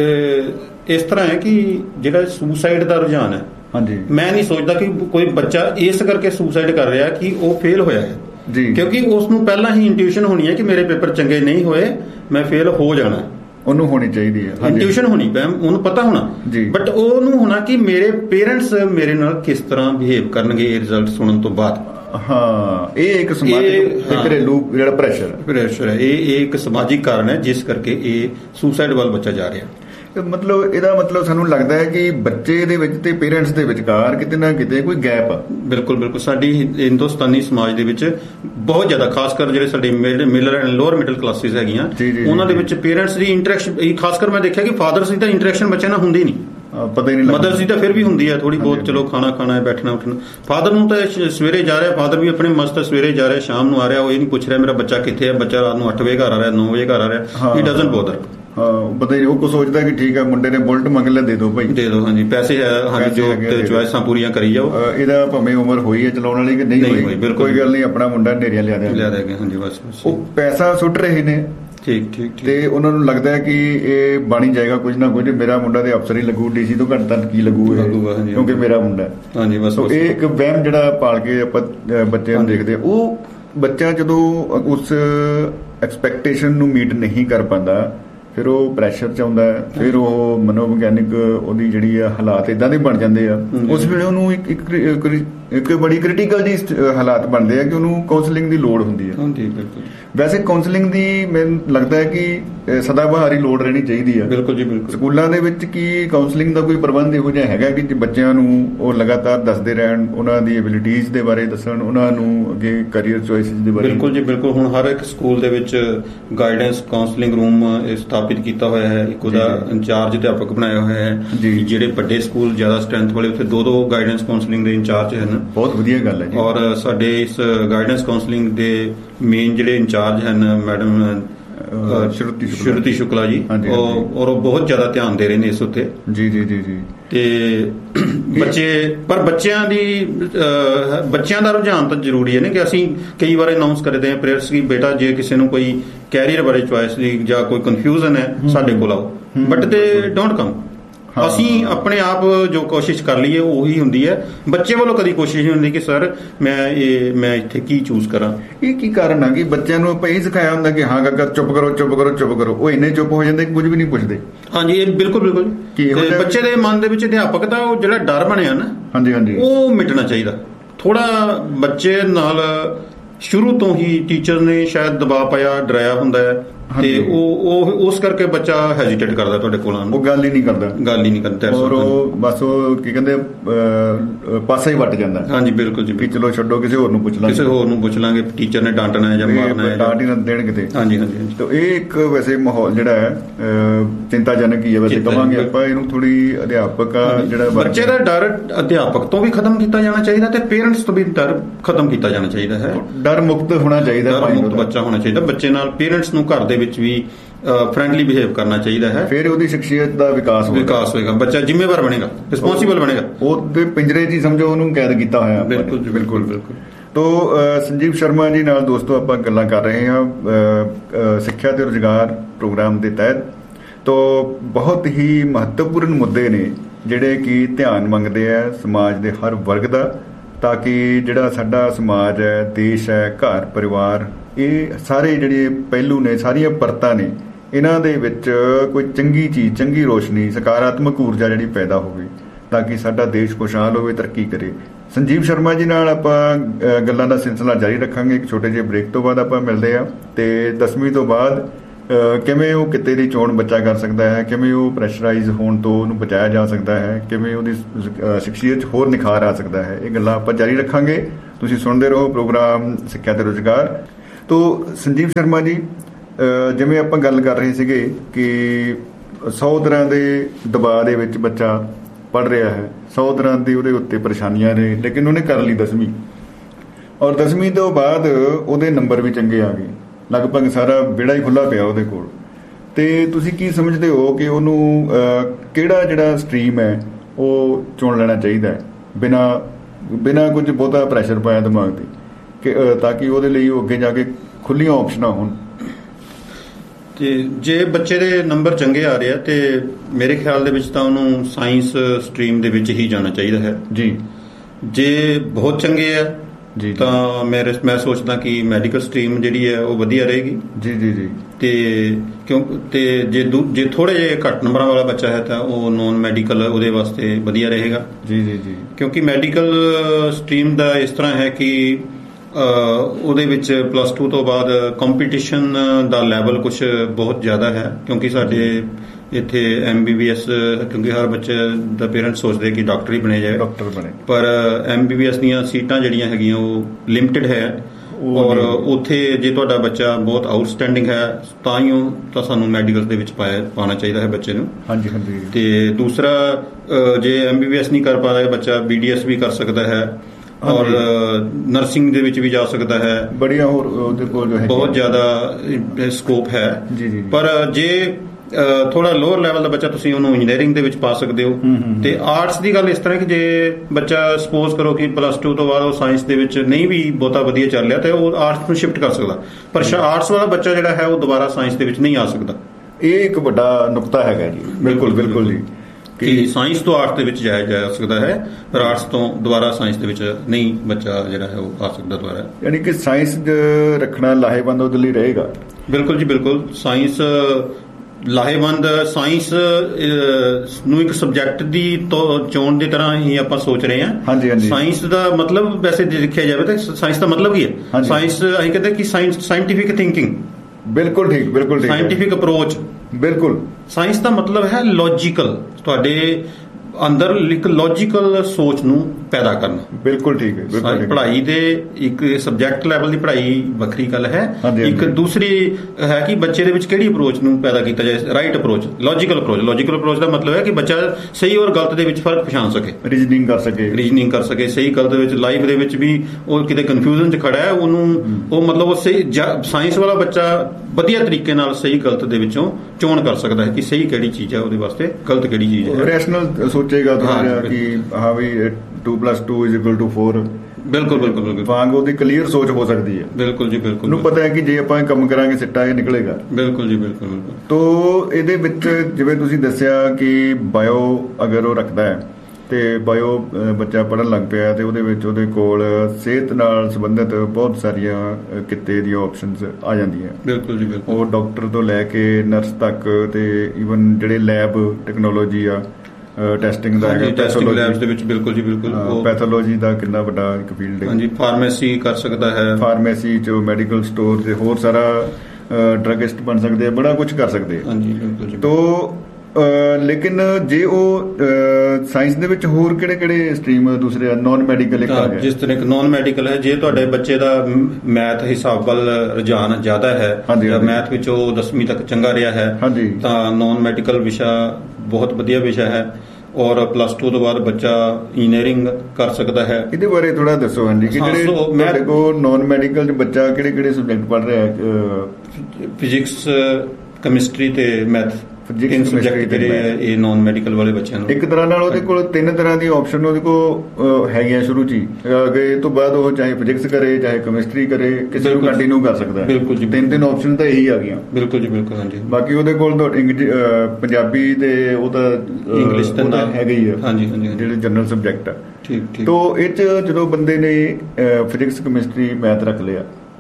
ਇਸ ਤਰ੍ਹਾਂ ਹੈ ਕਿ ਜਿਹੜਾ ਸੁਸਾਈਡ ਦਾ ਰੁਝਾਨ ਹੈ, ਹਾਂਜੀ, ਮੈਂ ਨਹੀਂ ਸੋਚਦਾ ਕਿ ਕੋਈ ਬੱਚਾ ਇਸ ਕਰਕੇ ਸੁਸਾਈਡ ਕਰ ਰਿਹਾ ਕਿ ਉਹ ਫੇਲ ਹੋਇਆ ਹੈ ਜੀ, ਕਿਉਂਕਿ ਉਸ ਨੂੰ ਪਹਿਲਾਂ ਹੀ ਇੰਟੂਇਸ਼ਨ ਹੋਣੀ ਹੈ ਕਿ ਮੇਰੇ ਪੇਪਰ ਚੰਗੇ ਨਹੀਂ ਹੋਏ, ਮੈਂ ਫੇਲ ਹੋ ਜਾਣਾ। ਉਹਨੂੰ ਹੋਣੀ ਚਾਹੀਦੀ ਹੈ ਇੰਟੂਇਸ਼ਨ ਹੋਣੀ, ਉਹਨੂੰ ਪਤਾ ਹੋਣਾ ਜੀ। ਬਟ ਉਹਨੂੰ ਹੋਣਾ ਕਿ ਮੇਰੇ ਪੇਰੈਂਟਸ ਮੇਰੇ ਨਾਲ ਕਿਸ ਤਰ੍ਹਾਂ ਬਿਹੇਵ ਕਰਨਗੇ ਇਹ ਰਿਜ਼ਲਟ ਸੁਣਨ ਤੋਂ ਬਾਅਦ। ਹਾਂ, ਇਹ ਇੱਕ ਸਮਾਜਿਕ ਘਰੇਲੂ ਜਿਹੜਾ ਪ੍ਰੈਸ਼ਰ ਪ੍ਰੈਸ਼ਰ ਹੈ, ਇਹ ਇਹ ਇੱਕ ਸਮਾਜਿਕ ਕਾਰਨ ਹੈ ਜਿਸ ਕਰਕੇ ਇਹ ਸੁਸਾਈਡ ਵੱਲ ਬੱਚਾ ਜਾ ਰਿਹਾ। ਮਤਲਬ ਇਹਦਾ ਮਤਲਬ ਸਾਨੂੰ ਲੱਗਦਾ ਹੈ ਕਿ ਬੱਚੇ ਦੇ ਵਿੱਚ ਤੇ ਪੇਰੈਂਟਸ ਦੇ ਵਿਚਕਾਰ ਕਿਤੇ ਨਾ ਕਿਤੇ ਕੋਈ ਗੈਪ ਆ। ਬਿਲਕੁਲ ਬਿਲਕੁਲ, ਸਾਡੀ ਹਿੰਦੁਸਤਾਨੀ ਸਮਾਜ ਦੇ ਵਿੱਚ ਬਹੁਤ ਜ਼ਿਆਦਾ, ਖਾਸ ਕਰ ਜਿਹੜੇ ਸਾਡੇ middle and lower middle classes ਹੈਗੀਆਂ, ਉਹਨਾਂ ਦੇ ਵਿੱਚ ਪੇਰੈਂਟਸ ਦੀ ਇੰਟਰੈਕਸ਼ਨ, ਖਾਸ ਕਰ ਮੈਂ ਦੇਖਿਆ ਕਿ ਫਾਦਰਸ ਦੀ ਤਾਂ ਇੰਟਰੈਕਸ਼ਨ ਬੱਚਿਆਂ ਨਾਲ ਹੁੰਦੀ ਨਹੀਂ। ਪਤਾ ਹੀ ਨਹੀਂ ਲੱਗਦਾ। ਮਦਰਸ ਦੀ ਤਾਂ ਫਿਰ ਵੀ ਹੁੰਦੀ ਹੈ ਥੋੜੀ ਬਹੁਤ, ਚਲੋ ਖਾਣਾ ਖਾਣਾ ਹੈ, ਬੈਠਣਾ ਉੱਠਣਾ। ਫਾਦਰ ਨੂੰ ਤਾਂ ਸਵੇਰੇ ਜਾ ਰਿਹਾ, ਫਾਦਰ ਵੀ ਆਪਣੇ ਮਸਤ ਸਵੇਰੇ ਜਾ ਰਿਹਾ, ਸ਼ਾਮ ਨੂੰ ਆ ਰਿਹਾ, ਉਹ ਇਹ ਨਹੀਂ ਪੁੱਛ ਰਿਹਾ ਮੇਰਾ ਬੱਚਾ ਕਿੱਥੇ ਹੈ, ਬੱਚਾ ਰਾਤ ਨੂੰ ਅੱਠ ਵਜੇ ਘਰ ਆ ਰਿਹਾ, ਨੌ ਵਜੇ ਘਰ ਆ ਰਿਹਾ, ਹੀ ਡਜ਼ਨਟ ਬੋਦਰ। ਹਾਂ, ਪਤਾ ਹੀ ਉਹ ਕੋ ਸੋਚਦਾ ਕਿ ਠੀਕ ਹੈ ਮੁੰਡੇ ਨੇ ਬੁਲਟ ਮੰਗ ਲਿਆ, ਦੇ ਦਿਓ ਭਾਈ, ਦੇ ਦਿਓ। ਹਾਂਜੀ, ਪੈਸੇ ਹੈ, ਹਾਂਜੀ, ਜੋ ਚੁਆਇਸਾਂ ਪੂਰੀਆਂ ਕਰੀ ਜਾਓ। ਇਹਦਾ ਭਾਵੇਂ ਉਮਰ ਹੋਈ ਹੈ ਚਲਾਉਣ ਵਾਲੀ ਕਿ ਨਹੀਂ ਹੋਈ, ਕੋਈ ਗੱਲ ਨਹੀਂ, ਆਪਣਾ ਮੁੰਡਾ ਨੇਰੀਆਂ ਲਿਆ ਦੇ ਲਿਆ ਦੇਗੇ। ਹਾਂਜੀ, ਬਸ ਉਹ ਪੈਸਾ ਸੁੱਟ ਰਹੇ ਨੇ। ਠੀਕ ਠੀਕ ਠੀਕ। ਤੇ ਉਹਨਾਂ ਨੂੰ ਲੱਗਦਾ ਹੈ ਕਿ ਇਹ ਬਣ ਹੀ ਜਾਏਗਾ ਕੁਝ ਨਾ ਕੁਝ, ਮੇਰਾ ਮੁੰਡਾ ਤੇ ਅਫਸਰ ਹੀ ਲੱਗੂ, ਡੀਸੀ ਤੋਂ ਘੱਟ ਤਾਂ ਕੀ ਲੱਗੂ ਇਹ, ਕਿਉਂਕਿ ਮੇਰਾ ਮੁੰਡਾ। ਹਾਂਜੀ, ਬਸ ਇਹ ਇੱਕ ਵਹਿਮ ਜਿਹੜਾ ਪਾਲ ਕੇ ਆਪਾਂ ਬੱਚਿਆਂ ਨੂੰ ਦੇਖਦੇ, ਉਹ ਬੱਚਾ ਜਦੋਂ ਉਸ ਐਕਸਪੈਕਟੇਸ਼ਨ ਨੂੰ ਮੀਟ ਨਹੀਂ ਕਰ ਪਾਉਂਦਾ ਫਿਰ ਉਹ ਪ੍ਰੈਸ਼ਰ 'ਚ ਆਉਂਦਾ, ਫਿਰ ਉਹ ਮਨੋਵਿਗਿਆਨਿਕ ਉਹਦੀ ਜਿਹੜੀ ਆ ਹਾਲਾਤ ਇਦਾਂ ਦੇ ਬਣ ਜਾਂਦੇ ਆ, ਉਸ ਵੇਲੇ ਉਹਨੂੰ ਇੱਕ ਇੱਕ ਬੜੀ ਕ੍ਰਿਟੀਕਲ ਜੀ ਹਾਲਾਤ ਬਣਦੇ ਆ ਕਿ ਉਹਨੂੰ ਕਾਉਂਸਲਿੰਗ ਦੀ ਲੋੜ ਹੁੰਦੀ ਹੈ। ਵੈਸੇ ਕਾਉਂਸਲਿੰਗ ਦੀ ਮੈਨੂੰ ਲੱਗਦਾ ਹੈ ਕਿ ਸਦਾ ਬਹਾਰੀ ਲੋੜ ਰਹਿਣੀ ਚਾਹੀਦੀ ਹੈ। ਬਿਲਕੁਲ ਜੀ, ਬਿਲਕੁਲ। ਸਕੂਲਾਂ ਦੇ ਵਿੱਚ ਕੀ ਕਾਉਂਸਲਿੰਗ ਦਾ ਕੋਈ ਪ੍ਰਬੰਧ ਇਹੋ ਜਿਹਾ ਹੈਗਾ ਕਿ ਬੱਚਿਆਂ ਨੂੰ ਉਹ ਲਗਾਤਾਰ ਦੱਸਦੇ ਰਹਿਣ, ਉਹਨਾਂ ਦੀ ਐਬਿਲਿਟੀਜ਼ ਦੇ ਬਾਰੇ ਦੱਸਣ, ਉਹਨਾਂ ਨੂੰ ਅੱਗੇ ਕਰੀਅਰ ਚੋਇਸਿਸ ਦੇ ਬਾਰੇ? ਬਿਲਕੁਲ ਜੀ, ਬਿਲਕੁਲ। ਹੁਣ ਹਰ ਇੱਕ ਸਕੂਲ ਦੇ ਵਿੱਚ ਗਾਈਡੈਂਸ ਕਾਉਂਸਲਿੰਗ ਰੂਮ ਸਥਾਪਿਤ ਕੀਤਾ ਹੋਇਆ ਹੈ, ਇੱਕ ਉਹਦਾ ਇੰਚਾਰਜ ਅਧਿਆਪਕ ਬਣਾਇਆ ਹੋਇਆ ਹੈ। ਜਿਹੜੇ ਵੱਡੇ ਸਕੂਲ ਜ਼ਿਆਦਾ ਸਟਰੈਂਥ ਵਾਲੇ, ਉੱਥੇ ਦੋ ਦੋ ਗਾਈਡੈਂਸ ਕਾਉਂਸਲਿੰਗ ਦੇ ਇੰਚਾਰਜ ਹਨ। ਬਹੁਤ ਵਧੀਆ ਗੱਲ ਹੈ ਜੀ। ਔਰ ਸਾਡੇ ਇਸ ਗਾਈਡੈਂਸ ਕਾਉਂਸਲਿੰਗ ਦੇ ਮੇਨ ਜਿਹੜੇ ਇੰਚਾਰਜ ਹਨ ਮੈਡਮ ਸ਼ਰੂਤੀ ਸ਼ੁਕਲਾ ਜੀ, ਔਰ ਉਹ ਬਹੁਤ ਜ਼ਿਆਦਾ ਧਿਆਨ ਦੇ ਰਹੇ ਨੇ ਇਸ ਉੱਤੇ। ਜੀ ਜੀ ਜੀ ਜੀ। ਤੇ ਬੱਚੇ, ਪਰ ਬੱਚਿਆਂ ਦੀ ਬੱਚਿਆਂ ਦਾ ਰੁਝਾਨ ਤਾਂ ਜ਼ਰੂਰੀ ਹੈ ਨਾ, ਕਿ ਅਸੀਂ ਕਈ ਵਾਰ ਅਨਾਉਂਸ ਕਰਦੇ ਹਾਂ ਪੇਰੈਂਟਸ ਕਿ ਬੇਟਾ ਜੇ ਕਿਸੇ ਨੂੰ ਕੋਈ ਕੈਰੀਅਰ ਬਾਰੇ ਚੁਆਇਸ ਦੀ ਜਾਂ ਕੋਈ ਕਨਫਿਊਜ਼ਨ ਹੈ ਸਾਡੇ ਕੋਲ ਆਓ, ਬਟ ਦੇ ਡੋਂਟ ਕਮ। ਅਸੀਂ ਆਪਣੇ ਆਪ ਜੋ ਕੋਸ਼ਿਸ਼ ਕਰ ਲਈਏ ਉਹੀ ਹੁੰਦੀ ਹੈ, ਬੱਚੇ ਵੱਲੋਂ ਕਦੀ ਕੋਸ਼ਿਸ਼ ਨਹੀਂ ਹੁੰਦੀ ਕਿ ਸਰ ਮੈਂ ਇਹ ਮੈਂ ਇੱਥੇ ਕੀ ਚੂਜ਼ ਕਰਾਂ। ਇਹ ਕੀ ਕਾਰਨ ਆ ਕਿ ਬੱਚਿਆਂ ਨੂੰ ਆਪਾਂ ਇਹ ਸਿਖਾਇਆ ਹੁੰਦਾ ਕਿ ਹਾਂ ਕਾਕਾ ਚੁੱਪ ਕਰੋ ਚੁੱਪ ਕਰੋ ਚੁੱਪ ਕਰੋ, ਉਹ ਇੰਨੇ ਚੁੱਪ ਹੋ ਜਾਂਦੇ ਕਿ ਕੁਝ ਵੀ ਨਹੀਂ ਪੁੱਛਦੇ। ਹਾਂਜੀ, ਇਹ ਬਿਲਕੁਲ ਬਿਲਕੁਲ। ਬੱਚੇ ਦੇ ਮਨ ਦੇ ਵਿੱਚ ਅਧਿਆਪਕ ਦਾ ਉਹ ਜਿਹੜਾ ਡਰ ਬਣਿਆ ਨਾ, ਹਾਂਜੀ ਹਾਂਜੀ, ਉਹ ਮਿਟਣਾ ਚਾਹੀਦਾ। ਥੋੜਾ ਬੱਚੇ ਨਾਲ ਸ਼ੁਰੂ ਤੋਂ ਹੀ ਟੀਚਰ ਨੇ ਸ਼ਾਇਦ ਦਬਾਅ ਪਾਇਆ, ਡਰਾਇਆ ਹੁੰਦਾ ਹੈ, ਤੇ ਉਹ ਉਸ ਕਰਕੇ ਬੱਚਾ ਹੈਜ਼ੀਟੇਟ ਕਰਦਾ ਤੁਹਾਡੇ ਕੋਲ ਆਉਣ ਨੂੰ, ਉਹ ਗੱਲ ਹੀ ਨਹੀਂ ਕਰਦਾ ਗੱਲ ਹੀ ਨਹੀਂ ਕਰਦਾ ਔਰ ਉਹ ਬਸ ਉਹ ਕੀ ਕਹਿੰਦੇ ਪਾਸਾ ਹੀ ਵੱਟ ਜਾਂਦਾ। ਹਾਂਜੀ, ਬਿਲਕੁਲ ਜੀ, ਵੀ ਚਲੋ ਛੱਡੋ ਕਿਸੇ ਹੋਰ ਨੂੰ ਪੁੱਛ ਲਾਂਗੇ, ਕਿਸੇ ਹੋਰ ਨੂੰ ਪੁੱਛ ਲਾਂਗੇ, ਟੀਚਰ ਨੇ ਡਾਂਟਣਾ ਹੈ ਜਾਂ ਮਾਰਨਾ ਹੈ, ਡਾਂਟ ਹੀ ਨਾ ਦੇਣ ਕਿਤੇ। ਹਾਂਜੀ ਹਾਂਜੀ। ਤਾਂ ਇਹ ਇੱਕ ਵੈਸੇ ਮਾਹੌਲ ਜਿਹੜਾ ਹੈ ਚਿੰਤਾਜਨਕ ਹੀ ਹੈ ਵੈਸੇ ਕਹਾਂਗੇ ਆਪਾਂ ਇਹਨੂੰ। ਥੋੜੀ ਅਧਿਆਪਕ ਜਿਹੜਾ ਬੱਚੇ ਦਾ ਡਰ ਅਧਿਆਪਕ ਤੋਂ ਵੀ ਖਤਮ ਕੀਤਾ ਜਾਣਾ ਚਾਹੀਦਾ ਤੇ ਪੇਰੈਂਟਸ ਤੋਂ ਵੀ ਡਰ ਖਤਮ ਕੀਤਾ ਜਾਣਾ ਚਾਹੀਦਾ ਹੈ। ਡਰ ਮੁਕਤ ਹੋਣਾ ਚਾਹੀਦਾ, ਡਰ ਮੁਕਤ ਬੱਚਾ ਹੋਣਾ ਚਾਹੀਦਾ। ਬੱਚੇ ਨਾਲ ਪੇਰੈਂਟਸ ਨੂੰ ਘਰ ਦੇ ਵਿੱਚ ਵੀ ਫਰੈਂਡਲੀ ਬਿਹੇਵ ਕਰਨਾ ਚਾਹੀਦਾ ਹੈ, ਫਿਰ ਉਹਦੀ ਸ਼ਖਸੀਅਤ ਦਾ ਵਿਕਾਸ ਵਿਕਾਸ ਹੋਏਗਾ, ਬੱਚਾ ਜ਼ਿੰਮੇਵਾਰ ਬਣੇਗਾ, ਰਿਸਪੌਂਸਿਬਲ ਬਣੇਗਾ। ਉਹਦੇ ਪਿੰਜਰੇ 'ਚ ਹੀ ਸਮਝੋ ਉਹਨੂੰ ਕੈਦ ਕੀਤਾ ਹੋਇਆ। ਬਿਲਕੁਲ ਬਿਲਕੁਲ ਬਿਲਕੁਲ। ਤੋ ਸੰਜੀਵ ਸ਼ਰਮਾ ਜੀ ਨਾਲ ਦੋਸਤੋ ਆਪਾਂ ਗੱਲਾਂ ਕਰ ਰਹੇ ਹਾਂ ਸਿੱਖਿਆ ਤੇ ਰੁਜ਼ਗਾਰ ਪ੍ਰੋਗਰਾਮ ਦੇ ਤਹਿਤ। ਤੋ ਬਹੁਤ ਹੀ ਮਹੱਤਵਪੂਰਨ ਮੁੱਦੇ ਨੇ ਜਿਹੜੇ ਕਿ ਧਿਆਨ ਮੰਗਦੇ ਆ ਸਮਾਜ ਦੇ ਹਰ ਵਰਗ ਦਾ, ਤਾਂ ਕਿ ਜਿਹੜਾ ਸਾਡਾ ਸਮਾਜ ਹੈ, ਦੇਸ਼ ਹੈ, ਘਰ ਪਰਿਵਾਰ, ਇਹ ਸਾਰੇ ਜਿਹੜੇ ਪਹਿਲੂ ਨੇ, ਸਾਰੀਆਂ ਪਰਤਾਂ ਨੇ, ਇਹਨਾਂ ਦੇ ਵਿੱਚ ਕੋਈ ਚੰਗੀ ਚੀਜ਼, ਚੰਗੀ ਰੋਸ਼ਨੀ, ਸਕਾਰਾਤਮਕ ਊਰਜਾ ਜਿਹੜੀ ਪੈਦਾ ਹੋਵੇ, ਤਾਂ ਕਿ ਸਾਡਾ ਦੇਸ਼ ਖੁਸ਼ਹਾਲ ਹੋਵੇ, ਤਰੱਕੀ ਕਰੇ। ਸੰਜੀਵ ਸ਼ਰਮਾ ਜੀ ਨਾਲ ਆਪਾਂ ਗੱਲਾਂ ਦਾ ਸਿਲਸਿਲਾ ਜਾਰੀ ਰੱਖਾਂਗੇ। ਇੱਕ ਛੋਟੇ ਜਿਹੇ ਬ੍ਰੇਕ ਤੋਂ ਬਾਅਦ ਆਪਾਂ ਮਿਲਦੇ ਹਾਂ। ਤੇ ਦਸਵੀਂ ਤੋਂ ਬਾਅਦ ਕਿਵੇਂ ਉਹ ਕਿੱਤੇ ਦੀ ਚੋਣ ਬੱਚਾ ਕਰ ਸਕਦਾ ਹੈ, ਕਿਵੇਂ ਉਹ ਪ੍ਰੈਸ਼ਰਾਈਜ਼ ਹੋਣ ਤੋਂ ਉਹਨੂੰ ਬਚਾਇਆ ਜਾ ਸਕਦਾ ਹੈ, ਕਿਵੇਂ ਉਹਦੀ ਸ਼ਖਸੀਅਤ 'ਚ ਹੋਰ ਨਿਖਾਰ ਆ ਸਕਦਾ ਹੈ, ਇਹ ਗੱਲਾਂ ਆਪਾਂ ਜਾਰੀ ਰੱਖਾਂਗੇ। ਤੁਸੀਂ ਸੁਣਦੇ ਰਹੋ ਪ੍ਰੋਗਰਾਮ ਸਿੱਖਿਆ ਤੇ ਰੁਜ਼ਗਾਰ। ਤੋ ਸੰਜੀਵ ਸ਼ਰਮਾ ਜੀ, ਜਿਵੇਂ ਆਪਾਂ ਗੱਲ ਕਰ ਰਹੇ ਸੀਗੇ ਕਿ ਸੌ ਤਰ੍ਹਾਂ ਦੇ ਦਬਾਅ ਦੇ ਵਿੱਚ ਬੱਚਾ ਪੜ੍ਹ ਰਿਹਾ ਹੈ, ਸੌ ਤਰ੍ਹਾਂ ਦੀ ਉਹਦੇ ਉੱਤੇ ਪਰੇਸ਼ਾਨੀਆਂ ਨੇ, ਲੇਕਿਨ ਉਹਨੇ ਕਰ ਲਈ ਦਸਵੀਂ, ਔਰ ਦਸਵੀਂ ਤੋਂ ਬਾਅਦ ਉਹਦੇ ਨੰਬਰ ਵੀ ਚੰਗੇ ਆ ਗਏ, ਲਗਭਗ ਸਾਰਾ ਵਿਹੜਾ ਹੀ ਖੁੱਲ੍ਹਾ ਪਿਆ ਉਹਦੇ ਕੋਲ। ਤੇ ਤੁਸੀਂ ਕੀ ਸਮਝਦੇ ਹੋ ਕਿ ਉਹਨੂੰ ਕਿਹੜਾ ਜਿਹੜਾ ਸਟਰੀਮ ਹੈ ਉਹ ਚੁਣ ਲੈਣਾ ਚਾਹੀਦਾ ਹੈ, ਬਿਨਾਂ ਬਿਨਾਂ ਕੁਝ ਬਹੁਤਾ ਪ੍ਰੈਸ਼ਰ ਪਾਇਆ ਦਿਮਾਗ 'ਤੇ, ਕਿ ਤਾਂ ਕਿ ਉਹਦੇ ਲਈ ਉਹ ਅੱਗੇ ਜਾ ਕੇ ਖੁੱਲ੍ਹੀਆਂ ਆਪਸ਼ਨਾਂ ਹੋਣ? ਤੇ ਜੇ ਬੱਚੇ ਦੇ ਨੰਬਰ ਚੰਗੇ ਆ ਰਹੇ ਆ ਤੇ ਮੇਰੇ ਖਿਆਲ ਦੇ ਵਿੱਚ ਤਾਂ ਉਹਨੂੰ ਸਾਇੰਸ ਸਟਰੀਮ ਦੇ ਵਿੱਚ ਹੀ ਜਾਣਾ ਚਾਹੀਦਾ ਹੈ ਜੀ। ਜੇ ਬਹੁਤ ਚੰਗੇ ਆ ਜੀ ਤਾਂ ਮੇਰੇ ਮੈਂ ਸੋਚਦਾ ਕਿ ਮੈਡੀਕਲ ਸਟਰੀਮ ਜਿਹੜੀ ਹੈ ਉਹ ਵਧੀਆ ਰਹੇਗੀ ਜੀ ਜੀ ਜੀ। ਤੇ ਕਿਉਂ ਤੇ ਜੇ ਜੇ ਥੋੜੇ ਜਿਹੇ ਘੱਟ ਨੰਬਰਾਂ ਵਾਲਾ ਬੱਚਾ ਹੈ ਤਾਂ ਉਹ ਨੋਨ ਮੈਡੀਕਲ ਉਹਦੇ ਵਾਸਤੇ ਵਧੀਆ ਰਹੇਗਾ ਜੀ ਜੀ ਜੀ। ਕਿਉਂਕਿ ਮੈਡੀਕਲ ਸਟਰੀਮ ਦਾ ਇਸ ਤਰ੍ਹਾਂ ਹੈ ਕਿ ਉਹਦੇ ਵਿੱਚ ਪਲੱਸ ਟੂ ਤੋਂ ਬਾਅਦ ਕੰਪੀਟੀਸ਼ਨ ਦਾ ਲੈਵਲ ਕੁਛ ਬਹੁਤ ਜ਼ਿਆਦਾ ਹੈ, ਕਿਉਂਕਿ ਸਾਡੇ ਇੱਥੇ ਐਮ ਬੀ ਬੀ ਐਸ, ਕਿਉਂਕਿ ਹਰ ਬੱਚੇ ਦਾ ਪੇਰੈਂਟਸ ਸੋਚਦੇ ਕਿ ਡਾਕਟਰ ਹੀ ਬਣੇ ਜਾਏ, ਡਾਕਟਰ ਬਣੇ, ਪਰ ਐਮ ਬੀ ਬੀ ਐਸ ਦੀਆਂ ਸੀਟਾਂ ਜਿਹੜੀਆਂ ਹੈਗੀਆਂ ਉਹ ਲਿਮਟਿਡ ਹੈ, ਔਰ ਉੱਥੇ ਜੇ ਤੁਹਾਡਾ ਬੱਚਾ ਬਹੁਤ ਆਊਟਸਟੈਂਡਿੰਗ ਹੈ ਤਾਂ ਹੀ ਉਹ ਤਾਂ ਸਾਨੂੰ ਮੈਡੀਕਲ ਦੇ ਵਿੱਚ ਪਾਇਆ ਪਾਉਣਾ ਚਾਹੀਦਾ ਹੈ ਬੱਚੇ ਨੂੰ। ਹਾਂਜੀ ਹਾਂਜੀ। ਤੇ ਦੂਸਰਾ, ਜੇ ਐਮ ਬੀ ਬੀ ਐਸ ਨਹੀਂ ਕਰ ਪਾ ਰਿਹਾ ਬੱਚਾ, ਬੀ ਡੀ ਐਸ ਵੀ ਕਰ ਸਕਦਾ ਹੈ, ਔਰ ਨਰਸਿੰਗ ਦੇ ਵਿੱਚ ਵੀ ਜਾ ਸਕਦਾ ਹੈ, ਬੜੀਆਂ ਹੋਰ ਉਹਦੇ ਕੋਲ ਜੋ ਹੈ ਬਹੁਤ ਜ਼ਿਆਦਾ ਸਕੋਪ ਹੈ ਜੀ ਜੀ। ਪਰ ਜੇ ਥੋੜਾ ਲੋਅਰ ਲੈਵਲ ਦਾ ਬੱਚਾ, ਤੁਸੀਂ ਉਹਨੂੰ ਇੰਜੀਨੀਅਰਿੰਗ ਦੇ ਵਿੱਚ ਪਾ ਸਕਦੇ ਹੋ। ਤੇ ਆਰਟਸ ਦੀ ਗੱਲ ਇਸ ਤਰ੍ਹਾਂ ਕਿ ਜੇ ਬੱਚਾ ਸਪੋਜ਼ ਕਰੋ ਕਿ ਪਲੱਸ ਟੂ ਤੋਂ ਬਾਅਦ ਉਹ ਸਾਇੰਸ ਦੇ ਵਿੱਚ ਨਹੀਂ ਵੀ ਬਹੁਤਾ ਵਧੀਆ ਚੱਲ ਰਿਹਾ ਤੇ ਉਹ ਆਰਟਸ ਨੂੰ ਸ਼ਿਫਟ ਕਰ ਸਕਦਾ, ਪਰ ਆਰਟਸ ਵਾਲਾ ਬੱਚਾ ਜਿਹੜਾ ਹੈ ਉਹ ਦੁਬਾਰਾ ਸਾਇੰਸ ਦੇ ਵਿੱਚ ਨਹੀਂ ਆ ਸਕਦਾ। ਇਹ ਇੱਕ ਵੱਡਾ ਨੁਕਤਾ ਹੈਗਾ ਜੀ। ਬਿਲਕੁਲ ਬਿਲਕੁਲ ਜੀ, ਕਿ ਸਾਇੰਸ ਤੋਂ ਆਰਟਸ ਦੇ ਵਿੱਚ ਜਾਇਆ ਜਾ ਸਕਦਾ ਹੈ, ਪਰ ਆਰਟਸ ਤੋਂ ਦੁਬਾਰਾ ਸਾਇੰਸ ਦੇ ਵਿੱਚ ਨਹੀਂ ਬੱਚਾ ਜਿਹੜਾ ਹੈ ਉਹ ਆ ਸਕਦਾ ਦੁਬਾਰਾ। ਯਾਨੀ ਕਿ ਸਾਇੰਸ ਰੱਖਣਾ ਲਾਹੇਵੰਦ ਉਹਦੇ ਲਈ ਰਹੇਗਾ। ਬਿਲਕੁਲ ਜੀ ਬਿਲਕੁਲ। ਸਾਇੰਸ ਲਾਹੇਵੰਦ, ਸਾਇੰਸ ਨੂੰ ਇੱਕ ਸਬਜੈਕਟ ਦੀ ਚੋਣ ਦੀ ਤਰ੍ਹਾਂ ਹੀ ਆਪਾਂ ਸੋਚ ਰਹੇ ਹਾਂ। ਹਾਂਜੀ ਹਾਂਜੀ। ਸਾਇੰਸ ਦਾ ਮਤਲਬ ਵੈਸੇ ਜੇ ਦੇਖਿਆ ਜਾਵੇ ਤਾਂ ਸਾਇੰਸ ਦਾ ਮਤਲਬ ਕੀ ਹੈ? ਸਾਇੰਸ ਅਸੀਂ ਕਹਿੰਦੇ ਕਿ ਸਾਇੰਟੀਫਿਕ ਥਿੰਕਿੰਗ। ਬਿਲਕੁਲ ਠੀਕ, ਬਿਲਕੁਲ ਠੀਕ। Scientific approach. ਬਿਲਕੁਲ। ਸਾਇੰਸ ਦਾ ਮਤਲਬ ਹੈ ਲੌਜੀਕਲ, ਤੁਹਾਡੇ ਅੰਦਰ ਇੱਕ ਲੌਜੀਕਲ ਸੋਚ ਨੂੰ ਪੈਦਾ ਕਰਨਾ। ਬਿਲਕੁਲ ਠੀਕ ਹੈ। ਪੜ੍ਹਾਈ ਦੇ ਇੱਕ ਸਬਜੈਕਟ ਲੈਵਲ ਦੀ ਪੜ੍ਹਾਈ ਵੱਖਰੀ ਗੱਲ ਹੈ, ਇੱਕ ਦੂਸਰੀ ਹੈ ਕਿ ਬੱਚੇ ਦੇ ਵਿੱਚ ਕਿਹੜੀ ਅਪਰੋਚ ਨੂੰ ਪੈਦਾ ਕੀਤਾ ਜਾਏ, right approach, logical approach. Logical approach ਦਾ ਮਤਲਬ ਹੈ ਕਿ ਬੱਚਾ ਸਹੀ ਔਰ ਗਲਤ ਦੇ ਵਿੱਚ ਫਰਕ ਪਛਾਣ ਸਕੇ, ਰੀਜ਼ਨਿੰਗ ਕਰ ਸਕੇ ਰੀਜ਼ਨਿੰਗ ਕਰ ਸਕੇ ਸਹੀ ਗਲਤ ਦੇ ਵਿੱਚ। ਲਾਈਫ ਦੇ ਵਿੱਚ ਵੀ ਉਹ ਕਿਤੇ ਕਨਫਿਊਜ਼ਨ 'ਚ ਖੜਾ ਹੈ, ਉਹਨੂੰ ਉਹ ਮਤਲਬ ਉਹ ਸਹੀ ਸਾਇੰਸ ਵਾਲਾ ਬੱਚਾ ਵਧੀਆ ਤਰੀਕੇ ਨਾਲ ਸਹੀ ਗਲਤ ਦੇ ਵਿੱਚੋਂ ਚੋਣ ਕਰ ਸਕਦਾ ਹੈ ਕਿ ਸਹੀ ਕਿਹੜੀ ਚੀਜ਼ ਹੈ ਉਹਦੇ ਵਾਸਤੇ, ਗਲਤ ਕਿਹੜੀ ਚੀਜ਼ ਹੈ। ਰੈਸ਼ਨਲ ਸੋਚੇਗਾ ਥੋੜਾ ਜਿਹਾ ਕਿ ਹਾਂ ਵੀ two plus two is equal two four. ਬਿਲਕੁਲ ਬਿਲਕੁਲ ਬਿਲਕੁਲ। ਵਾਂਗ ਉਹਦੀ ਕਲੀਅਰ ਸੋਚ ਹੋ ਸਕਦੀ ਹੈ। ਬਿਲਕੁਲ ਜੀ ਬਿਲਕੁਲ। ਉਹਨੂੰ ਪਤਾ ਹੈ ਕਿ ਜੇ ਆਪਾਂ ਕੰਮ ਕਰਾਂਗੇ ਸਿੱਟਾ ਇਹ ਨਿਕਲੇਗਾ। ਬਿਲਕੁਲ ਜੀ ਬਿਲਕੁਲ ਬਿਲਕੁਲ। ਤੋ ਇਹਦੇ ਵਿੱਚ ਜਿਵੇਂ ਤੁਸੀਂ ਦੱਸਿਆ ਕਿ ਬਾਇਓ ਅਗਰ ਉਹ ਰੱਖਦਾ ਹੈ ਤੇ ਬਾਇਓ ਬੱਚਾ ਪੜ੍ਹਨ ਲੱਗ ਪਿਆ ਤੇ ਉਹਦੇ ਵਿੱਚ ਉਹਦੇ ਕੋਲ ਸਿਹਤ ਨਾਲ ਸੰਬੰਧਿਤ ਬਹੁਤ ਸਾਰੀਆਂ ਕਿੱਤੇ ਦੀਆਂ ਆਪਸ਼ਨਸ ਆ ਜਾਂਦੀਆਂ। ਬਿਲਕੁਲ ਜੀ ਬਿਲਕੁਲ। ਉਹ ਡਾਕਟਰ ਤੋਂ ਲੈ ਕੇ ਨਰਸ ਤੱਕ, ਤੇ ਈਵਨ ਜਿਹੜੇ ਲੈਬ ਟੈਕਨੋਲੋਜੀ ਆ, ਟੈਸਟਿੰਗ ਦਾ ਹੈਗਾ, ਟੈਸਟਿੰਗ ਲੈਬਸ ਦੇ ਵਿੱਚ। ਬਿਲਕੁਲ ਜੀ ਬਿਲਕੁਲ। ਪੈਥੋਲੋਜੀ ਦਾ ਕਿੰਨਾ ਵੱਡਾ ਇੱਕ ਫੀਲਡ ਹੈ। ਹਾਂਜੀ, ਫਾਰਮੇਸੀ ਕਰ ਸਕਦਾ ਹੈ, ਫਾਰਮੇਸੀ ਚ ਮੈਡੀਕਲ ਸਟੋਰ ਤੇ ਹੋਰ ਸਾਰਾ ਡਰੱਗਿਸਟ ਬਣ ਸਕਦੇ ਆ, ਬੜਾ ਕੁਝ ਕਰ ਸਕਦੇ ਆ। ਹਾਂਜੀ ਬਿਲਕੁਲ ਜੀ। ਤੋ ਲੇਕਿਨ ਜੇ ਉਹ ਸਾਇੰਸ ਦੇ ਵਿੱਚ ਹੋਰ ਕਿਹੜੇ ਕਿਹੜੇ ਸਟਰੀਮ ਦੂਸਰੇ ਨੋਨ ਮੈਡੀਕਲ ਇੱਕ ਆ ਗਿਆ, ਜਿਸ ਤਰ੍ਹਾਂ ਇੱਕ ਨੋਨ ਮੈਡੀਕਲ ਹੈ, ਜੇ ਤੁਹਾਡੇ ਬੱਚੇ ਦਾ ਮੈਥ ਹਿਸਾਬ ਵੱਲ ਰੁਝਾਨ ਜ਼ਿਆਦਾ ਹੈ ਜਾਂ ਮੈਥ ਵਿੱਚ ਉਹ ਦਸਵੀਂ ਤੱਕ ਚੰਗਾ ਰਿਹਾ ਹੈ ਤਾਂ ਨੋਨ ਮੈਡੀਕਲ ਵਿਸ਼ਾ ਬਹੁਤ ਵਧੀਆ ਵਿਸ਼ਾ ਹੈ, ਔਰ ਪਲੱਸ ਟੂ ਤੋਂ ਬਾਅਦ ਬੱਚਾ ਇੰਜੀਨੀਅਰਿੰਗ ਕਰ ਸਕਦਾ ਹੈ। ਇਹਦੇ ਬਾਰੇ ਥੋੜਾ ਦੱਸੋ। ਹਾਂਜੀ, ਕਿ ਜਿਹੜੇ ਤੁਹਾਡੇ ਕੋਲ ਨੋਨ ਮੈਡੀਕਲ ਚ ਬੱਚਾ ਕਿਹੜੇ ਕਿਹੜੇ ਸਬਜੈਕਟ ਪੜ੍ਹ ਰਿਹਾ ਹੈ? ਫਿਜ਼ਿਕਸ, ਕੈਮਿਸਟਰੀ ਤੇ ਮੈਥ ਤਿੰਨ ਸਬਜੈਕਟ ਜਿਹੜੇ ਇਹ ਨਾਨ ਮੈਡੀਕਲ ਵਾਲੇ ਬੱਚਿਆਂ ਨੂੰ। ਇੱਕ ਤਰ੍ਹਾਂ ਨਾਲ ਉਹਦੇ ਕੋਲ ਤਿੰਨ ਤਰ੍ਹਾਂ ਦੀ ਆਪਸ਼ਨ ਉਹਦੇ ਕੋਲ ਹੈਗੀਆਂ ਸ਼ੁਰੂ 'ਚ ਹੀ, ਇਹ ਤੋਂ ਬਾਅਦ ਉਹ ਚਾਹੇ ਫਿਜ਼ਿਕਸ ਕਰੇ ਚਾਹੇ ਕੈਮਿਸਟਰੀ ਕਰੇ, ਕਿਸੇ ਨੂੰ ਕੰਟੀਨਿਊ ਕਰ ਸਕਦਾ। ਬਿਲਕੁਲ ਜੀ, ਤਿੰਨ ਤਿੰਨ ਆਪਸ਼ਨ ਤਾਂ ਇਹੀ ਆ ਗਈਆਂ। ਬਿਲਕੁਲ ਜੀ ਬਿਲਕੁਲ। ਹਾਂਜੀ, ਬਾਕੀ ਉਹਦੇ ਕੋਲ ਤਾਂ ਪੰਜਾਬੀ ਤੇ ਉਹ ਤਾਂ ਇੰਗਲਿਸ਼ ਤਾਂ ਹੈਗਾ ਹੀ ਆ। ਹਾਂਜੀ ਹਾਂਜੀ, ਜਿਹੜੇ ਜਨਰਲ ਸਬਜੈਕਟ ਆ। ਠੀਕ ਠੀਕ। ਤੋ ਇਹ 'ਚ ਜਦੋਂ ਬੰਦੇ ਨੇ ਫਿਜ਼ਿਕਸ ਕੈਮਿਸਟਰੀ ਮੈਥ ਰੱਖ ਲਿਆ,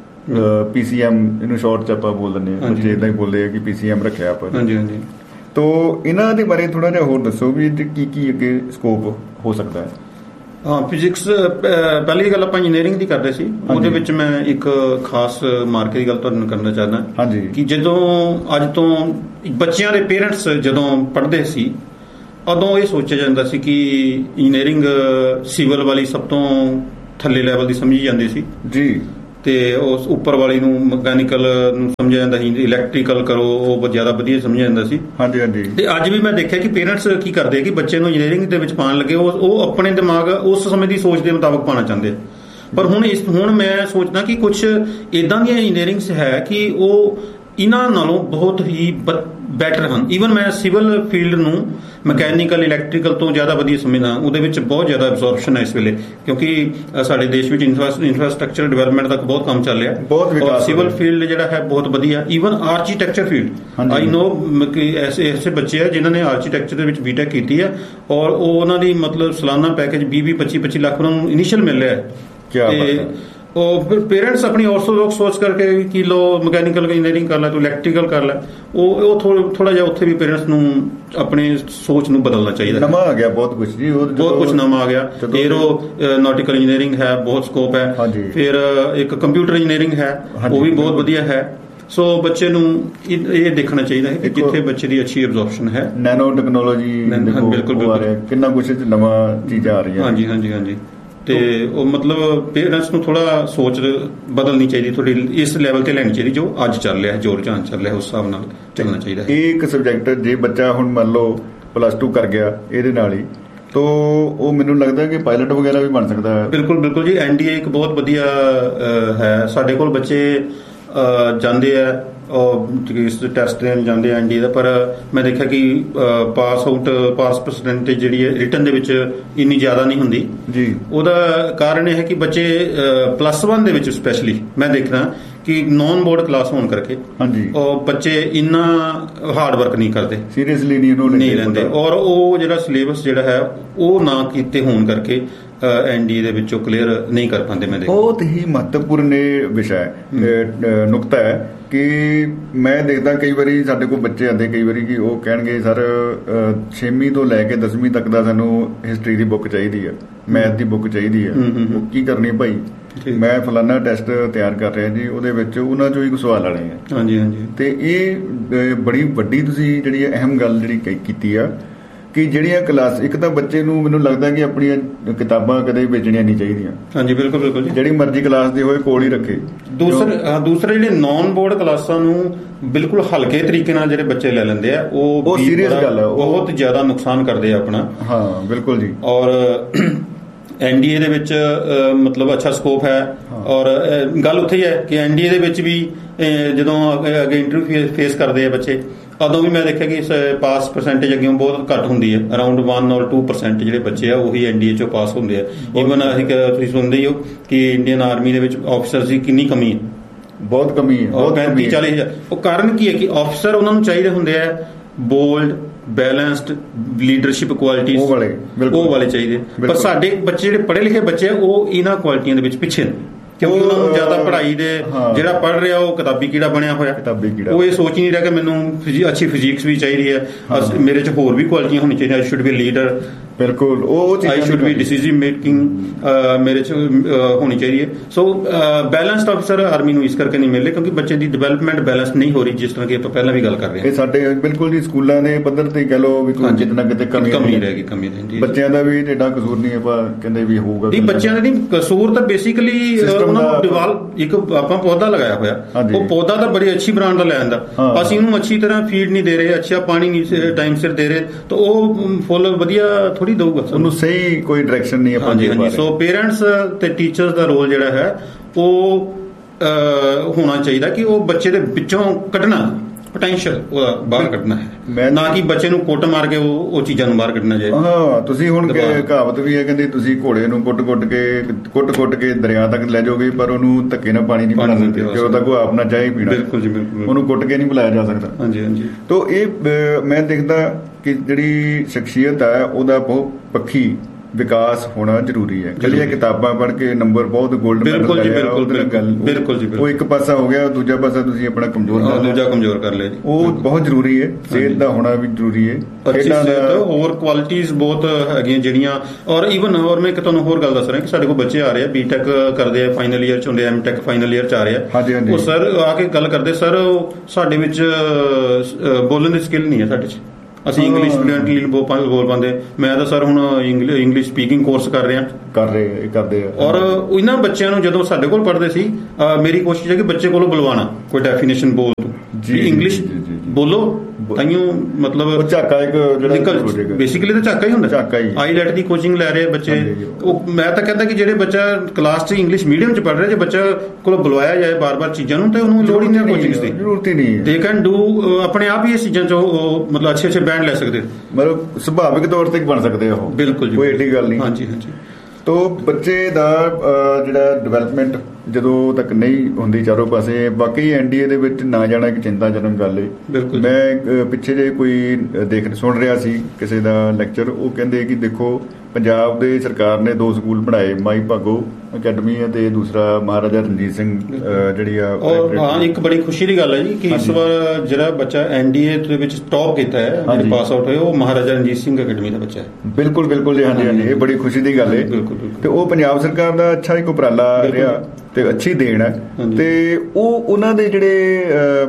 ਪੀ ਸੀ ਐਮ ਇਹਨੂੰ ਸ਼ਾਰਟ 'ਚ ਆਪਾਂ ਬੋਲ ਦਿੰਦੇ ਹਾਂ, ਬੱਚੇ ਇੱਦਾਂ ਹੀ ਬੋਲਦੇ ਆ ਕਿ ਪੀ ਸੀ ਐਮ ਰੱਖਿਆ ਆਪਾਂ। ਹਾਂਜੀ ਹਾਂਜੀ। ਤੋ ਇਹਨਾਂ ਦੇ ਬਾਰੇ ਥੋੜਾ ਜਿਹਾ ਹੋਰ ਦੱਸੋ ਵੀ ਕੀ ਕੀ ਅੱਗੇ ਸਕੋਪ ਹੋ ਸਕਦਾ ਹੈ। ਹਾਂ, ਫਿਜ਼ਿਕਸ ਪਹਿਲੀ ਗੱਲ ਆਪਾਂ ਇੰਜੀਨੀਅਰਿੰਗ ਦੀ ਕਰਦੇ ਸੀ, ਉਹਦੇ ਵਿੱਚ ਮੈਂ ਇੱਕ ਖਾਸ ਮਾਰਕੇ ਦੀ ਗੱਲ ਤੁਹਾਨੂੰ ਕਰਨਾ ਚਾਹੁੰਦਾ। ਹਾਂਜੀ, ਕਿ ਜਦੋਂ ਅੱਜ ਤੋਂ ਬੱਚਿਆਂ ਦੇ ਪੇਰੈਂਟਸ ਜਦੋਂ ਪੜ੍ਹਦੇ ਸੀ ਉਦੋਂ ਇਹ ਸੋਚਿਆ ਜਾਂਦਾ ਸੀ ਕਿ ਇੰਜੀਨੀਅਰਿੰਗ ਸਿਵਲ ਵਾਲੀ ਸਭ ਤੋਂ ਥੱਲੇ ਲੈਵਲ ਦੀ ਸਮਝੀ ਜਾਂਦੀ ਸੀ ਜੀ, ਤੇ ਉਸ ਉੱਪਰ ਵਾਲੀ ਨੂੰ ਮਕੈਨੀਕਲ ਨੂੰ ਸਮਝਿਆ ਜਾਂਦਾ ਸੀ, ਇਲੈਕਟ੍ਰੀਕਲ ਕਰੋ ਉਹ ਜ਼ਿਆਦਾ ਵਧੀਆ ਸਮਝਿਆ ਜਾਂਦਾ ਸੀ। ਹਾਂਜੀ ਹਾਂਜੀ। ਤੇ ਅੱਜ ਵੀ ਮੈਂ ਦੇਖਿਆ ਕਿ ਪੇਰੈਂਟਸ ਕੀ ਕਰਦੇ ਆ ਕਿ ਬੱਚੇ ਨੂੰ ਇੰਜੀਨੀਅਰਿੰਗ ਦੇ ਵਿੱਚ ਪਾਉਣ ਲੱਗੇ ਉਹ ਉਹ ਆਪਣੇ ਦਿਮਾਗ ਉਸ ਸਮੇਂ ਦੀ ਸੋਚ ਦੇ ਮੁਤਾਬਕ ਪਾਉਣਾ ਚਾਹੁੰਦੇ ਆ। ਪਰ ਹੁਣ ਇਸ ਹੁਣ ਮੈਂ ਸੋਚਦਾ ਕਿ ਕੁਝ ਇੱਦਾਂ ਦੀਆਂ ਇੰਜੀਨੀਅਰਿੰਗਸ ਹੈ ਕਿ ਉਹ ਇਹਨਾਂ ਨਾਲੋਂ ਬਹੁਤ ਹੀ ਬੈਟਰ ਹਨ। ਈਵਨ ਮੈਂ ਸਿਵਲ ਫੀਲਡ ਨੂੰ ਮਕੈਨੀਕਲ ਇਲੈਕਟ੍ਰੀਕਲ ਤੋਂ ਜ਼ਿਆਦਾ ਵਧੀਆ ਸਮਝਦਾ। ਉਹਦੇ ਵਿੱਚ ਬਹੁਤ ਜ਼ਿਆਦਾ ਐਬਜ਼ੋਰਪਸ਼ਨ ਹੈ ਇਸ ਵੇਲੇ, ਕਿਉਂਕਿ ਸਾਡੇ ਦੇਸ਼ ਵਿੱਚ ਇਨਫਰਾਸਟ੍ਰਕਚਰ ਡਿਵੈਲਪਮੈਂਟ ਦਾ ਬਹੁਤ ਕੰਮ ਚੱਲ ਰਿਹਾ, ਬਹੁਤ ਵਿਕਾਸ। ਸਿਵਲ ਫੀਲਡ ਜਿਹੜਾ ਹੈ ਬਹੁਤ ਵਧੀਆ। ਈਵਨ ਆਰਕੀਟੈਕਚਰ ਫੀਲਡ, ਆਈ ਨੋ ਕਿ ਐਸੇ ਐਸੇ ਬੱਚੇ ਆ ਜਿਨ੍ਹਾਂ ਨੇ ਆਰਕੀਟੈਕਚਰ ਦੇ ਵਿੱਚ ਬੀਟੈਕ ਕੀਤੀ ਹੈ ਔਰ ਉਹ ਉਹਨਾਂ ਦੀ ਮਤਲਬ ਸਾਲਾਨਾ ਪੈਕੇਜ ਵੀਹ ਵੀਹ ਪੱਚੀ ਪੱਚੀ ਲੱਖ ਉਹਨਾਂ ਨੂੰ ਇਨੀਸ਼ੀਅਲ ਮਿਲ ਰਿਹਾ ਹੈ। ਤੇ ਉਹ ਫਿਰ ਪੇਰੈਂਟਸ ਆਪਣੀ ਆਰਥੋਡਾਕਸ ਸੋਚ ਕਰਕੇ ਕਿ ਲੋ ਮਕੈਨੀਕਲ ਇੰਜੀਨੀਅਰਿੰਗ ਕਰ ਲੈ ਤੂੰ ਇਲੈਕਟ੍ਰੀਕਲ ਕਰ ਲੈ, ਉਹ ਉਹ ਥੋੜਾ ਜਿਹਾ ਉੱਥੇ ਵੀ ਪੇਰੈਂਟਸ ਨੂੰ ਆਪਣੀ ਸੋਚ ਨੂੰ ਬਦਲਣਾ ਚਾਹੀਦਾ। ਨਵਾਂ ਆ ਗਿਆ ਬਹੁਤ ਕੁਝ ਜੀ, ਬਹੁਤ ਕੁਝ ਨਵਾਂ ਆ ਗਿਆ। ਏਰੋ ਨੌਟੀਕਲ ਇੰਜੀਨੀਅਰਿੰਗ ਹੈ, ਬਹੁਤ ਸਕੋਪ ਹੈ। ਫਿਰ ਇੱਕ ਕੰਪਿਊਟਰ ਇੰਜੀਨੀਅਰਿੰਗ ਹੈ, ਉਹ ਵੀ ਬਹੁਤ ਵਧੀਆ ਹੈ। ਸੋ ਬੱਚੇ ਨੂੰ ਇਹ ਦੇਖਣਾ ਚਾਹੀਦਾ ਹੈ ਕਿ ਜਿੱਥੇ ਬੱਚੇ ਦੀ ਅੱਛੀ ਐਬਜ਼ੋਰਪਸ਼ਨ ਹੈ। ਨੈਨੋ ਟੈਕਨੋਲੋਜੀ ਬਿਲਕੁਲ ਕਿੰਨਾ ਕੁਝ ਨਵਾਂ ਚੀਜ਼ਾਂ ਆ ਰਹੀਆਂ। ਹਾਂਜੀ ਹਾਂਜੀ ਹਾਂਜੀ। ਤੇ ਉਹ ਮਤਲਬ ਪੇਰੈਂਟਸ ਨੂੰ ਥੋੜਾ ਸੋਚ ਬਦਲਣੀ ਚਾਹੀਦੀ, ਥੋੜੀ ਇਸ ਲੈਵਲ ਤੇ ਲੈਣੀ ਚਾਹੀਦੀ ਜੋ ਅੱਜ ਚੱਲ ਰਿਹਾ, ਜੋ ਰੁਝਾਨ ਚੱਲ ਰਿਹਾ ਉਸ ਹਿਸਾਬ ਨਾਲ ਚੱਲਣਾ ਚਾਹੀਦਾ। ਇਹ ਇੱਕ ਸਬਜੈਕਟ ਜੇ ਬੱਚਾ ਹੁਣ ਮੰਨ ਲਓ ਪਲੱਸ ਟੂ ਕਰ ਗਿਆ ਇਹਦੇ ਨਾਲ ਹੀ, ਤੋ ਉਹ ਮੈਨੂੰ ਲੱਗਦਾ ਕਿ ਪਾਇਲਟ ਵਗੈਰਾ ਵੀ ਬਣ ਸਕਦਾ ਹੈ। ਬਿਲਕੁਲ ਬਿਲਕੁਲ ਜੀ, ਐਨ ਡੀ ਏ ਇੱਕ ਬਹੁਤ ਵਧੀਆ ਹੈ। ਸਾਡੇ ਕੋਲ ਬੱਚੇ ਜਾਂਦੇ ਆ ਇਸ ਟੈਸਟ ਦੇਣ ਜਾਂਦੇ ਆ ਐਨ ਡੀ ਏ ਦਾ, ਪਰ ਮੈਂ ਦੇਖਿਆ ਕਿ ਪਾਸ ਆਊਟ ਪਾਸ ਪਰਸੈਂਟੇਜ ਜਿਹੜੀ ਹੈ ਰਿਟਨ ਦੇ ਵਿੱਚ ਇੰਨੀ ਜ਼ਿਆਦਾ ਨਹੀਂ ਹੁੰਦੀ ਜੀ। ਉਹਦਾ ਕਾਰਨ ਇਹ ਹੈ ਕਿ ਬੱਚੇ ਪਲੱਸ ਵਨ ਦੇ ਵਿੱਚ ਸਪੈਸ਼ਲੀ ਮੈਂ ਦੇਖਦਾ ਕਿ ਨੌਨ ਬੋਰਡ ਕਲਾਸ ਹੋਣ ਕਰਕੇ ਹਾਂਜੀ ਉਹ ਬੱਚੇ ਇੰਨਾ ਹਾਰਡ ਵਰਕ ਨਹੀਂ ਕਰਦੇ, ਸੀਰੀਅਸਲੀ ਨਹੀਂ ਉਹਨੂੰ ਨਹੀਂ ਲੈਂਦੇ, ਔਰ ਉਹ ਜਿਹੜਾ ਸਿਲੇਬਸ ਜਿਹੜਾ ਹੈ ਉਹ ਨਾ ਕੀਤੇ ਹੋਣ ਕਰਕੇ ਐਨ ਡੀ ਏ ਦੇ ਵਿੱਚੋਂ ਕਲੀਅਰ ਨਹੀਂ ਕਰ ਪਾਉਂਦੇ। ਮੈਂ ਦੇਖਦਾ ਬਹੁਤ ਹੀ ਮਹੱਤਵਪੂਰਨ ਇਹ ਵਿਸ਼ਾ ਹੈ, ਨੁਕਤਾ ਹੈ ਕਿ ਮੈਂ ਦੇਖਦਾ ਕਈ ਵਾਰੀ ਸਾਡੇ ਕੋਲ ਬੱਚੇ ਆਉਂਦੇ ਕਈ ਵਾਰੀ ਕਿ ਉਹ ਕਹਿਣਗੇ ਸਰ ਛੇਵੀਂ ਤੋਂ ਲੈ ਕੇ ਦਸਵੀਂ ਤੱਕ ਦਾ ਸਾਨੂੰ ਹਿਸਟਰੀ ਦੀ ਬੁੱਕ ਚਾਹੀਦੀ ਹੈ, ਮੈਥ ਦੀ ਬੁੱਕ ਚਾਹੀਦੀ ਹੈ। ਉਹ ਕੀ ਕਰਨੀ ਭਾਈ, ਮੈਂ ਫਲਾਨਾ ਟੈਸਟ ਤਿਆਰ ਕਰ ਰਿਹਾ ਜੀ, ਉਹਦੇ ਵਿੱਚ ਉਹਨਾਂ ਚੋਂ ਹੀ ਕੁਝ ਸਵਾਲ ਆਣੇ ਆ। ਹਾਂਜੀ ਹਾਂਜੀ। ਤੇ ਇਹ ਬੜੀ ਵੱਡੀ ਤੁਸੀਂ ਜਿਹੜੀ ਅਹਿਮ ਗੱਲ ਜਿਹੜੀ ਕੀਤੀ ਆ ਕਿ ਜਿਹੜੀਆਂ ਕਲਾਸ, ਇੱਕ ਤਾਂ ਬੱਚੇ ਨੂੰ ਮੈਨੂੰ ਲੱਗਦਾ ਕਿ ਆਪਣੀਆਂ ਕਿਤਾਬਾਂ ਕਦੇ ਵੇਚਣੀਆਂ ਨਹੀਂ ਚਾਹੀਦੀਆਂ। ਹਾਂਜੀ ਬਿਲਕੁਲ ਬਿਲਕੁਲ ਜੀ, ਜਿਹੜੀ ਮਰਜ਼ੀ ਕਲਾਸ ਦੀ ਹੋਏ ਕੋਲ ਹੀ ਰੱਖੇ। ਦੂਸਰੇ ਦੂਸਰੇ ਜਿਹੜੇ ਨੌਨ ਬੋਰਡ ਕਲਾਸਾਂ ਨੂੰ ਬਿਲਕੁਲ ਹਲਕੇ ਤਰੀਕੇ ਨਾਲ ਜਿਹੜੇ ਬੱਚੇ ਲੈ ਲੈਂਦੇ ਆ, ਉਹ ਸੀਰੀਅਸ ਗੱਲ ਹੈ, ਬਹੁਤ ਜ਼ਿਆਦਾ ਨੁਕਸਾਨ ਕਰਦੇ ਆ ਆਪਣਾ। ਹਾਂ ਬਿਲਕੁਲ ਜੀ। ਔਰ ਐਨ ਡੀ ਏ ਦੇ ਵਿੱਚ ਮਤਲਬ ਅੱਛਾ ਸਕੋਪ ਹੈ, ਔਰ ਗੱਲ ਉੱਥੇ ਹੀ ਹੈ ਕਿ ਐਨ ਡੀ ਏ ਦੇ ਵਿੱਚ ਵੀ ਜਦੋਂ ਅੱਗੇ ਇੰਟਰਵਿਊ ਫੇਸ ਕਰਦੇ ਆ ਬੱਚੇ, ਉਦੋਂ ਵੀ ਮੈਂ ਦੇਖਿਆ ਕਿ ਪਾਸ ਪਰਸੈਂਟੇਜ ਅੱਗੇ ਬਹੁਤ ਘੱਟ ਹੁੰਦੀ ਹੈ। ਅਰਾਊਂਡ ਵਨ ਔਰ ਟੂ ਪਰਸੈਂਟ ਜਿਹੜੇ ਬੱਚੇ ਆ ਉਹੀ ਐਨ ਡੀ ਏ ਚੋਂ ਪਾਸ ਹੁੰਦੇ ਆ। ਈਵਨ ਅਸੀਂ ਤੁਸੀਂ ਸੁਣਦੇ ਹੀ ਹੋ ਕਿ ਇੰਡੀਅਨ ਆਰਮੀ ਦੇ ਵਿੱਚ ਆਫਿਸਰਸ ਦੀ ਕਿੰਨੀ ਕਮੀ ਹੈ, ਬਹੁਤ ਕਮੀ ਹੈ, ਪੈਂਤੀ ਚਾਲੀ ਹਜ਼ਾਰ। ਉਹ ਕਾਰਨ ਕੀ ਹੈ ਕਿ ਆਫਿਸਰ ਉਹਨਾਂ ਨੂੰ ਚਾਹੀਦੇ ਹੁੰਦੇ ਆ ਬੋਲਡ, ਬੈਲੈਂਸਡ, ਲੀਡਰਸ਼ਿਪ ਕੁਆਲਿਟੀਜ਼ ਉਹ ਵਾਲੇ ਉਹ ਵਾਲੇ ਚਾਹੀਦੇ। ਪਰ ਸਾਡੇ ਬੱਚੇ ਜਿਹੜੇ ਪੜ੍ਹੇ ਲਿਖੇ ਬੱਚੇ ਆ ਉਹ ਇਹਨਾਂ ਕੁਆਲਿਟੀਆਂ ਦੇ ਵਿੱਚ ਪਿੱਛੇ ਨੇ, ਕਿਉਂਕਿ ਉਹਨਾਂ ਨੂੰ ਜ਼ਿਆਦਾ ਪੜ੍ਹਾਈ ਦੇ ਜਿਹੜਾ ਪੜ੍ਹ ਰਿਹਾ ਉਹ ਕਿਤਾਬੀ ਕੀੜਾ ਬਣਿਆ ਹੋਇਆ, ਉਹ ਇਹ ਸੋਚ ਨਹੀਂ ਰਿਹਾ ਕਿ ਮੈਨੂੰ ਅੱਛੀ ਫਿਜ਼ਿਕਸ ਵੀ ਚਾਹੀਦੀ ਹੈ, ਮੇਰੇ 'ਚ ਹੋਰ ਵੀ ਕੁਆਲਿਟੀਆਂ ਹੋਣੀ ਚਾਹੀਦੀਆਂ। ਆਈ ਸ਼ੁੱਡ ਬੀ ਲੀਡਰ, ਬਿਲਕੁਲ ਉਹ ਆਈ ਸ਼ੁੱਡ ਬੀ ਡਿਸੀਜਨ ਮੇਕਿੰਗ ਮੇਰੇ 'ਚ ਹੋਣੀ ਚਾਹੀਦੀ ਹੈ। ਸੋ ਬੈਲੈਂਸਡ ਆਫਿਸਰ ਆਰਮੀ ਨੂੰ ਇਸ ਕਰਕੇ ਨਹੀਂ ਮਿਲਦੇ ਕਿਉਂਕਿ ਬੱਚੇ ਦੀ ਡਿਵੈਲਪਮੈਂਟ ਬੈਲੈਂਸ ਨਹੀਂ ਹੋ ਰਹੀ, ਜਿਸ ਤਰ੍ਹਾਂ ਕਿ ਆਪਾਂ ਪਹਿਲਾਂ ਵੀ ਗੱਲ ਕਰ ਰਹੇ ਹਾਂ। ਇਹ ਸਾਡੇ ਬਿਲਕੁਲ ਜੀ ਸਕੂਲਾਂ ਦੇ ਪੱਧਰ ਤੇ ਕਹਿ ਲਓ ਵੀ ਕਿਤੇ ਨਾ ਕਿਤੇ ਕਮੀ ਕਮੀ ਰਹਿ ਗਈ, ਕਮੀ ਰਹਿੰਦੀ। ਬੱਚਿਆਂ ਦਾ ਵੀ ਏਡਾ ਕਸੂਰ ਨਹੀਂ ਆਪਾਂ ਕਹਿੰਦੇ ਵੀ ਹੋਊਗਾ, ਨਹੀਂ ਬੱਚਿਆਂ ਦਾ ਨਹੀਂ ਕਸੂਰ, ਤਾਂ ਬੇਸਿਕਲੀ ਉਹਨਾਂ ਨੂੰ ਡਿਵੈਲਪ ਇੱਕ ਆਪਾਂ ਪੌਦਾ ਲਗਾਇਆ ਹੋਇਆ, ਉਹ ਪੌਦਾ ਤਾਂ ਬੜੀ ਅੱਛੀ ਬ੍ਰਾਂਡ ਦਾ ਲੈ ਆਂਦਾ, ਅਸੀਂ ਉਹਨੂੰ ਅੱਛੀ ਤਰ੍ਹਾਂ ਫੀਡ ਨਹੀਂ ਦੇ ਰਹੇ, ਅੱਛਾ ਪਾਣੀ ਨਹੀਂ ਟਾਈਮ ਸਿਰ ਦੇ ਰਹੇ, ਤਾਂ ਉਹ ਫੁੱਲ ਵਧੀਆ ਥੋੜੀ ਦਊਗਾ, ਉਹਨੂੰ ਸਹੀ ਕੋਈ ਡਾਇਰੈਕਸ਼ਨ ਨਹੀਂ ਆਪਾਂ ਦੇ ਪਾ ਰਹੇ। ਸੋ ਪੇਰੈਂਟਸ ਤੇ ਟੀਚਰਸ ਦਾ ਰੋਲ ਜਿਹੜਾ ਹੈ ਉਹ ਹੋਣਾ ਚਾਹੀਦਾ ਕਿ ਉਹ ਬੱਚੇ ਦੇ ਵਿੱਚੋਂ ਕੱਢਣਾ ਪੋਟੈਂਸ਼ੀਅਲ ਉਹਦਾ ਬਾਹਰ ਕੱਢਣਾ ਹੈ, ਨਾ ਕਿ ਬੱਚੇ ਨੂੰ ਕੁੱਟ ਮਾਰ ਕੇ ਉਹ ਉਹ ਚੀਜ਼ਾਂ ਨੂੰ ਬਾਹਰ ਕੱਢਣਾ ਜਾਏ। ਹਾਂ, ਤੁਸੀਂ ਹੁਣ ਕਹਾਵਤ ਵੀ ਹੈ, ਕਹਿੰਦੇ ਤੁਸੀਂ ਘੋੜੇ ਨੂੰ ਕੁੱਟ-ਕੁੱਟ ਕੇ ਕੁੱਟ-ਕੁੱਟ ਕੇ ਦਰਿਆ ਤੱਕ ਲੈ ਜਾਓਗੇ, ਪਰ ਉਹਨੂੰ ਧੱਕੇ ਨਾਲ ਪਾਣੀ ਨਹੀਂ ਪਿਲਾ ਸਕਦੇ, ਕਿ ਉਹਦਾ ਕੋਈ ਆਪ ਨਾ ਚਾਹੇ ਪੀਣਾ। ਬਿਲਕੁਲ ਜੀ, ਬਿਲਕੁਲ। ਉਹਨੂੰ ਕੁੱਟ ਕੇ ਨਹੀਂ ਪਿਲਾਇਆ ਜਾ ਸਕਦਾ। ਹਾਂਜੀ ਹਾਂਜੀ। ਤੋ ਇਹ ਮੈਂ ਦੇਖਦਾ ਕਿ ਜਿਹੜੀ ਸ਼ਖਸੀਅਤ ਹੈ ਉਹਦਾ ਬਹੁਤ ਪੱਖੀ ਵਿਕਾਸ ਹੋਣਾ ਜ਼ਰੂਰੀ ਹੈ। ਕੱਲੀਆਂ ਕਿਤਾਬਾਂ ਪੜ੍ਹ ਕੇ ਨੰਬਰ ਬਹੁਤ ਗੋਲਡ ਮੈਡਲ ਲੈ ਲਿਆ, ਉਹਦੇ ਨਾਲ ਗੱਲ ਬਿਲਕੁਲ ਜੀ, ਉਹ ਇੱਕ ਪਾਸਾ ਹੋ ਗਿਆ, ਦੂਜਾ ਪਾਸਾ ਤੁਸੀਂ ਆਪਣਾ ਕਮਜ਼ੋਰ ਕਰ ਲਿਆ, ਦੂਜਾ ਕਮਜ਼ੋਰ ਕਰ ਲਿਆ ਜੀ। ਉਹ ਬਹੁਤ ਜ਼ਰੂਰੀ ਹੈ, ਸਿਹਤ ਦਾ ਹੋਣਾ ਵੀ ਜ਼ਰੂਰੀ ਹੈ। ਖੇਡਾਂ ਦਾ ਹੋਰ ਕੁਆਲਿਟੀਜ਼ ਬਹੁਤ ਹੈਗੀਆਂ ਜਿਹੜੀਆਂ, ਔਰ ਈਵਨ ਔਰ ਮੈਂ ਇੱਕ ਤੁਹਾਨੂੰ ਹੋਰ ਗੱਲ ਦੱਸ ਰਿਹਾ ਕਿ ਸਾਡੇ ਕੋਲ ਬੱਚੇ ਆ ਰਹੇ ਆ, ਬੀਟੈਕ ਕਰਦੇ ਆ, ਫਾਈਨਲ ਈਅਰ ਚ ਹੁੰਦੇ, ਐਮਟੈਕ ਫਾਈਨਲ ਈਅਰ ਚ ਆ ਰਹੇ ਆ, ਉਹ ਸਰ ਆ ਕੇ ਗੱਲ ਕਰਦੇ, ਸਰ ਸਾਡੇ ਵਿੱਚ ਬੋਲਣ ਦੀ ਸਕਿੱਲ ਨਹੀਂ ਹੈ ਸਾਡੇ ਚ, ਅਸੀਂ ਇੰਗਲਿਸ਼ ਫਲੂਐਂਟਲੀ ਬੋਲ ਪਾਉਂਦੇ। ਮੈਂ ਤਾਂ ਸਰ ਹੁਣ ਇੰਗਲਿਸ਼ ਸਪੀਕਿੰਗ ਕੋਰਸ ਕਰ ਰਿਹਾ ਕਰ ਰਹੇ ਕਰਦੇ ਆ। ਔਰ ਇਹਨਾਂ ਬੱਚਿਆਂ ਨੂੰ ਜਦੋਂ ਸਾਡੇ ਕੋਲ ਪੜ੍ਹਦੇ ਸੀ, ਮੇਰੀ ਕੋਸ਼ਿਸ਼ ਹੈ ਕਿ ਬੱਚੇ ਕੋਲੋਂ ਬੁਲਵਾਣਾ ਕੋਈ ਡੈਫੀਨੇਸ਼ਨ ਬੋਲ ਜੀ, ਇੰਗਲਿਸ਼ ਬੋਲੋ, ਤਾਈਓ ਮਤਲਬ ਝਾਕਾ ਇੱਕ ਜਿਹੜਾ ਬੇਸਿਕਲੀ ਤਾਂ ਝਾਕਾ ਹੀ ਹੁੰਦਾ। ਝਾਕਾ ਹੀ ਆਈਲੈਟ ਦੀ ਕੋਚਿੰਗ ਲੈ ਰਹੇ ਬੱਚੇ। ਉਹ ਮੈਂ ਤਾਂ ਕਹਿੰਦਾ ਕਿ ਜਿਹੜੇ ਬੱਚਾ ਕਲਾਸ 'ਚ ਇੰਗਲਿਸ਼ ਮੀਡੀਅਮ 'ਚ ਪੜ੍ਹ ਰਿਹਾ, ਜੇ ਬੱਚਾ ਕੋਲੋਂ ਬੁਲਵਾਇਆ ਜਾਏ ਬਾਰ-ਬਾਰ ਚੀਜ਼ਾਂ ਨੂੰ, ਤੇ ਉਹਨੂੰ ਲੋੜ ਹੀ ਨਹੀਂ ਕੋਚਿੰਗ ਦੀ, ਜ਼ਰੂਰਤ ਹੀ ਨਹੀਂ। ਦੇ ਕੈਨ ਡੂ ਆਪਣੇ ਆਪ ਹੀ ਇਹ ਚੀਜ਼ਾਂ 'ਚ ਉਹ ਮਤਲਬ ਅੱਛੇ ਅੱਛੇ ਬੈਂਡ ਲੈ ਸਕਦੇ, ਮਤਲਬ ਸੁਭਾਵਿਕ ਤੌਰ ਤੇ ਬਣ ਸਕਦੇ ਆ ਉਹ। ਬਿਲਕੁਲ, ਕੋਈ ਏਡੀ ਗੱਲ ਨਹੀਂ। ਹਾਂਜੀ ਹਾਂਜੀ। ਤੋ ਬੱਚੇ ਦਾ ਜਿਹੜਾ ਡਿਵੈਲਪਮੈਂਟ ਜਦੋਂ ਤੱਕ ਨਹੀਂ ਹੁੰਦੀ ਚਾਰੋਂ ਪਾਸੇ, ਬਾਕੀ ਐਨਡੀਏ ਦੇ ਵਿੱਚ ਨਾ ਜਾਣਾ ਇੱਕ ਚਿੰਤਾਜਨਕ ਗੱਲ ਹੈ। ਮੈਂ ਪਿੱਛੇ ਜੇ ਕੋਈ ਦੇਖ ਸੁਣ ਰਿਹਾ ਸੀ ਕਿਸੇ ਦਾ ਲੈਕਚਰ, ਉਹ ਕਹਿੰਦੇ ਕਿ ਦੇਖੋ ਪੰਜਾਬ ਦੇ ਸਰਕਾਰ ਨੇ ਦੋ ਸਕੂਲ ਬਣਾਏ, ਮਾਈ ਭਾਗੋ ਅਕੈਡਮੀ ਹੈ ਤੇ ਦੂਸਰਾ ਮਹਾਰਾਜਾ ਰਣਜੀਤ ਸਿੰਘ ਜਿਹੜੀ ਆ। ਹਾਂ, ਇੱਕ ਬੜੀ ਖੁਸ਼ੀ ਦੀ ਗੱਲ ਹੈ ਜੀ ਕਿ ਇਸ ਵਾਰ ਜਿਹੜਾ ਬੱਚਾ ਐਨਡੀਏ ਦੇ ਵਿੱਚ ਟੌਪ ਕੀਤਾ ਹੈ, ਪਾਸ ਆਊਟ ਹੋਇਆ, ਉਹ ਮਹਾਰਾਜਾ ਰਣਜੀਤ ਸਿੰਘ ਅਕੈਡਮੀ ਦਾ ਬੱਚਾ ਹੈ। ਬਿਲਕੁਲ ਬਿਲਕੁਲ ਜੀ, ਹਾਂਜੀ ਹਾਂਜੀ, ਇਹ ਬੜੀ ਖੁਸ਼ੀ ਦੀ ਗੱਲ ਹੈ। ਤੇ ਉਹ ਪੰਜਾਬ ਸਰਕਾਰ ਦਾ ਅੱਛਾ ਇੱਕ ਉਪਰਾਲਾ ਰਿਹਾ ਤੇ ਅੱਛੀ ਦੇਣ ਹੈ। ਤੇ ਉਹ ਉਹਨਾਂ ਦੇ ਜਿਹੜੇ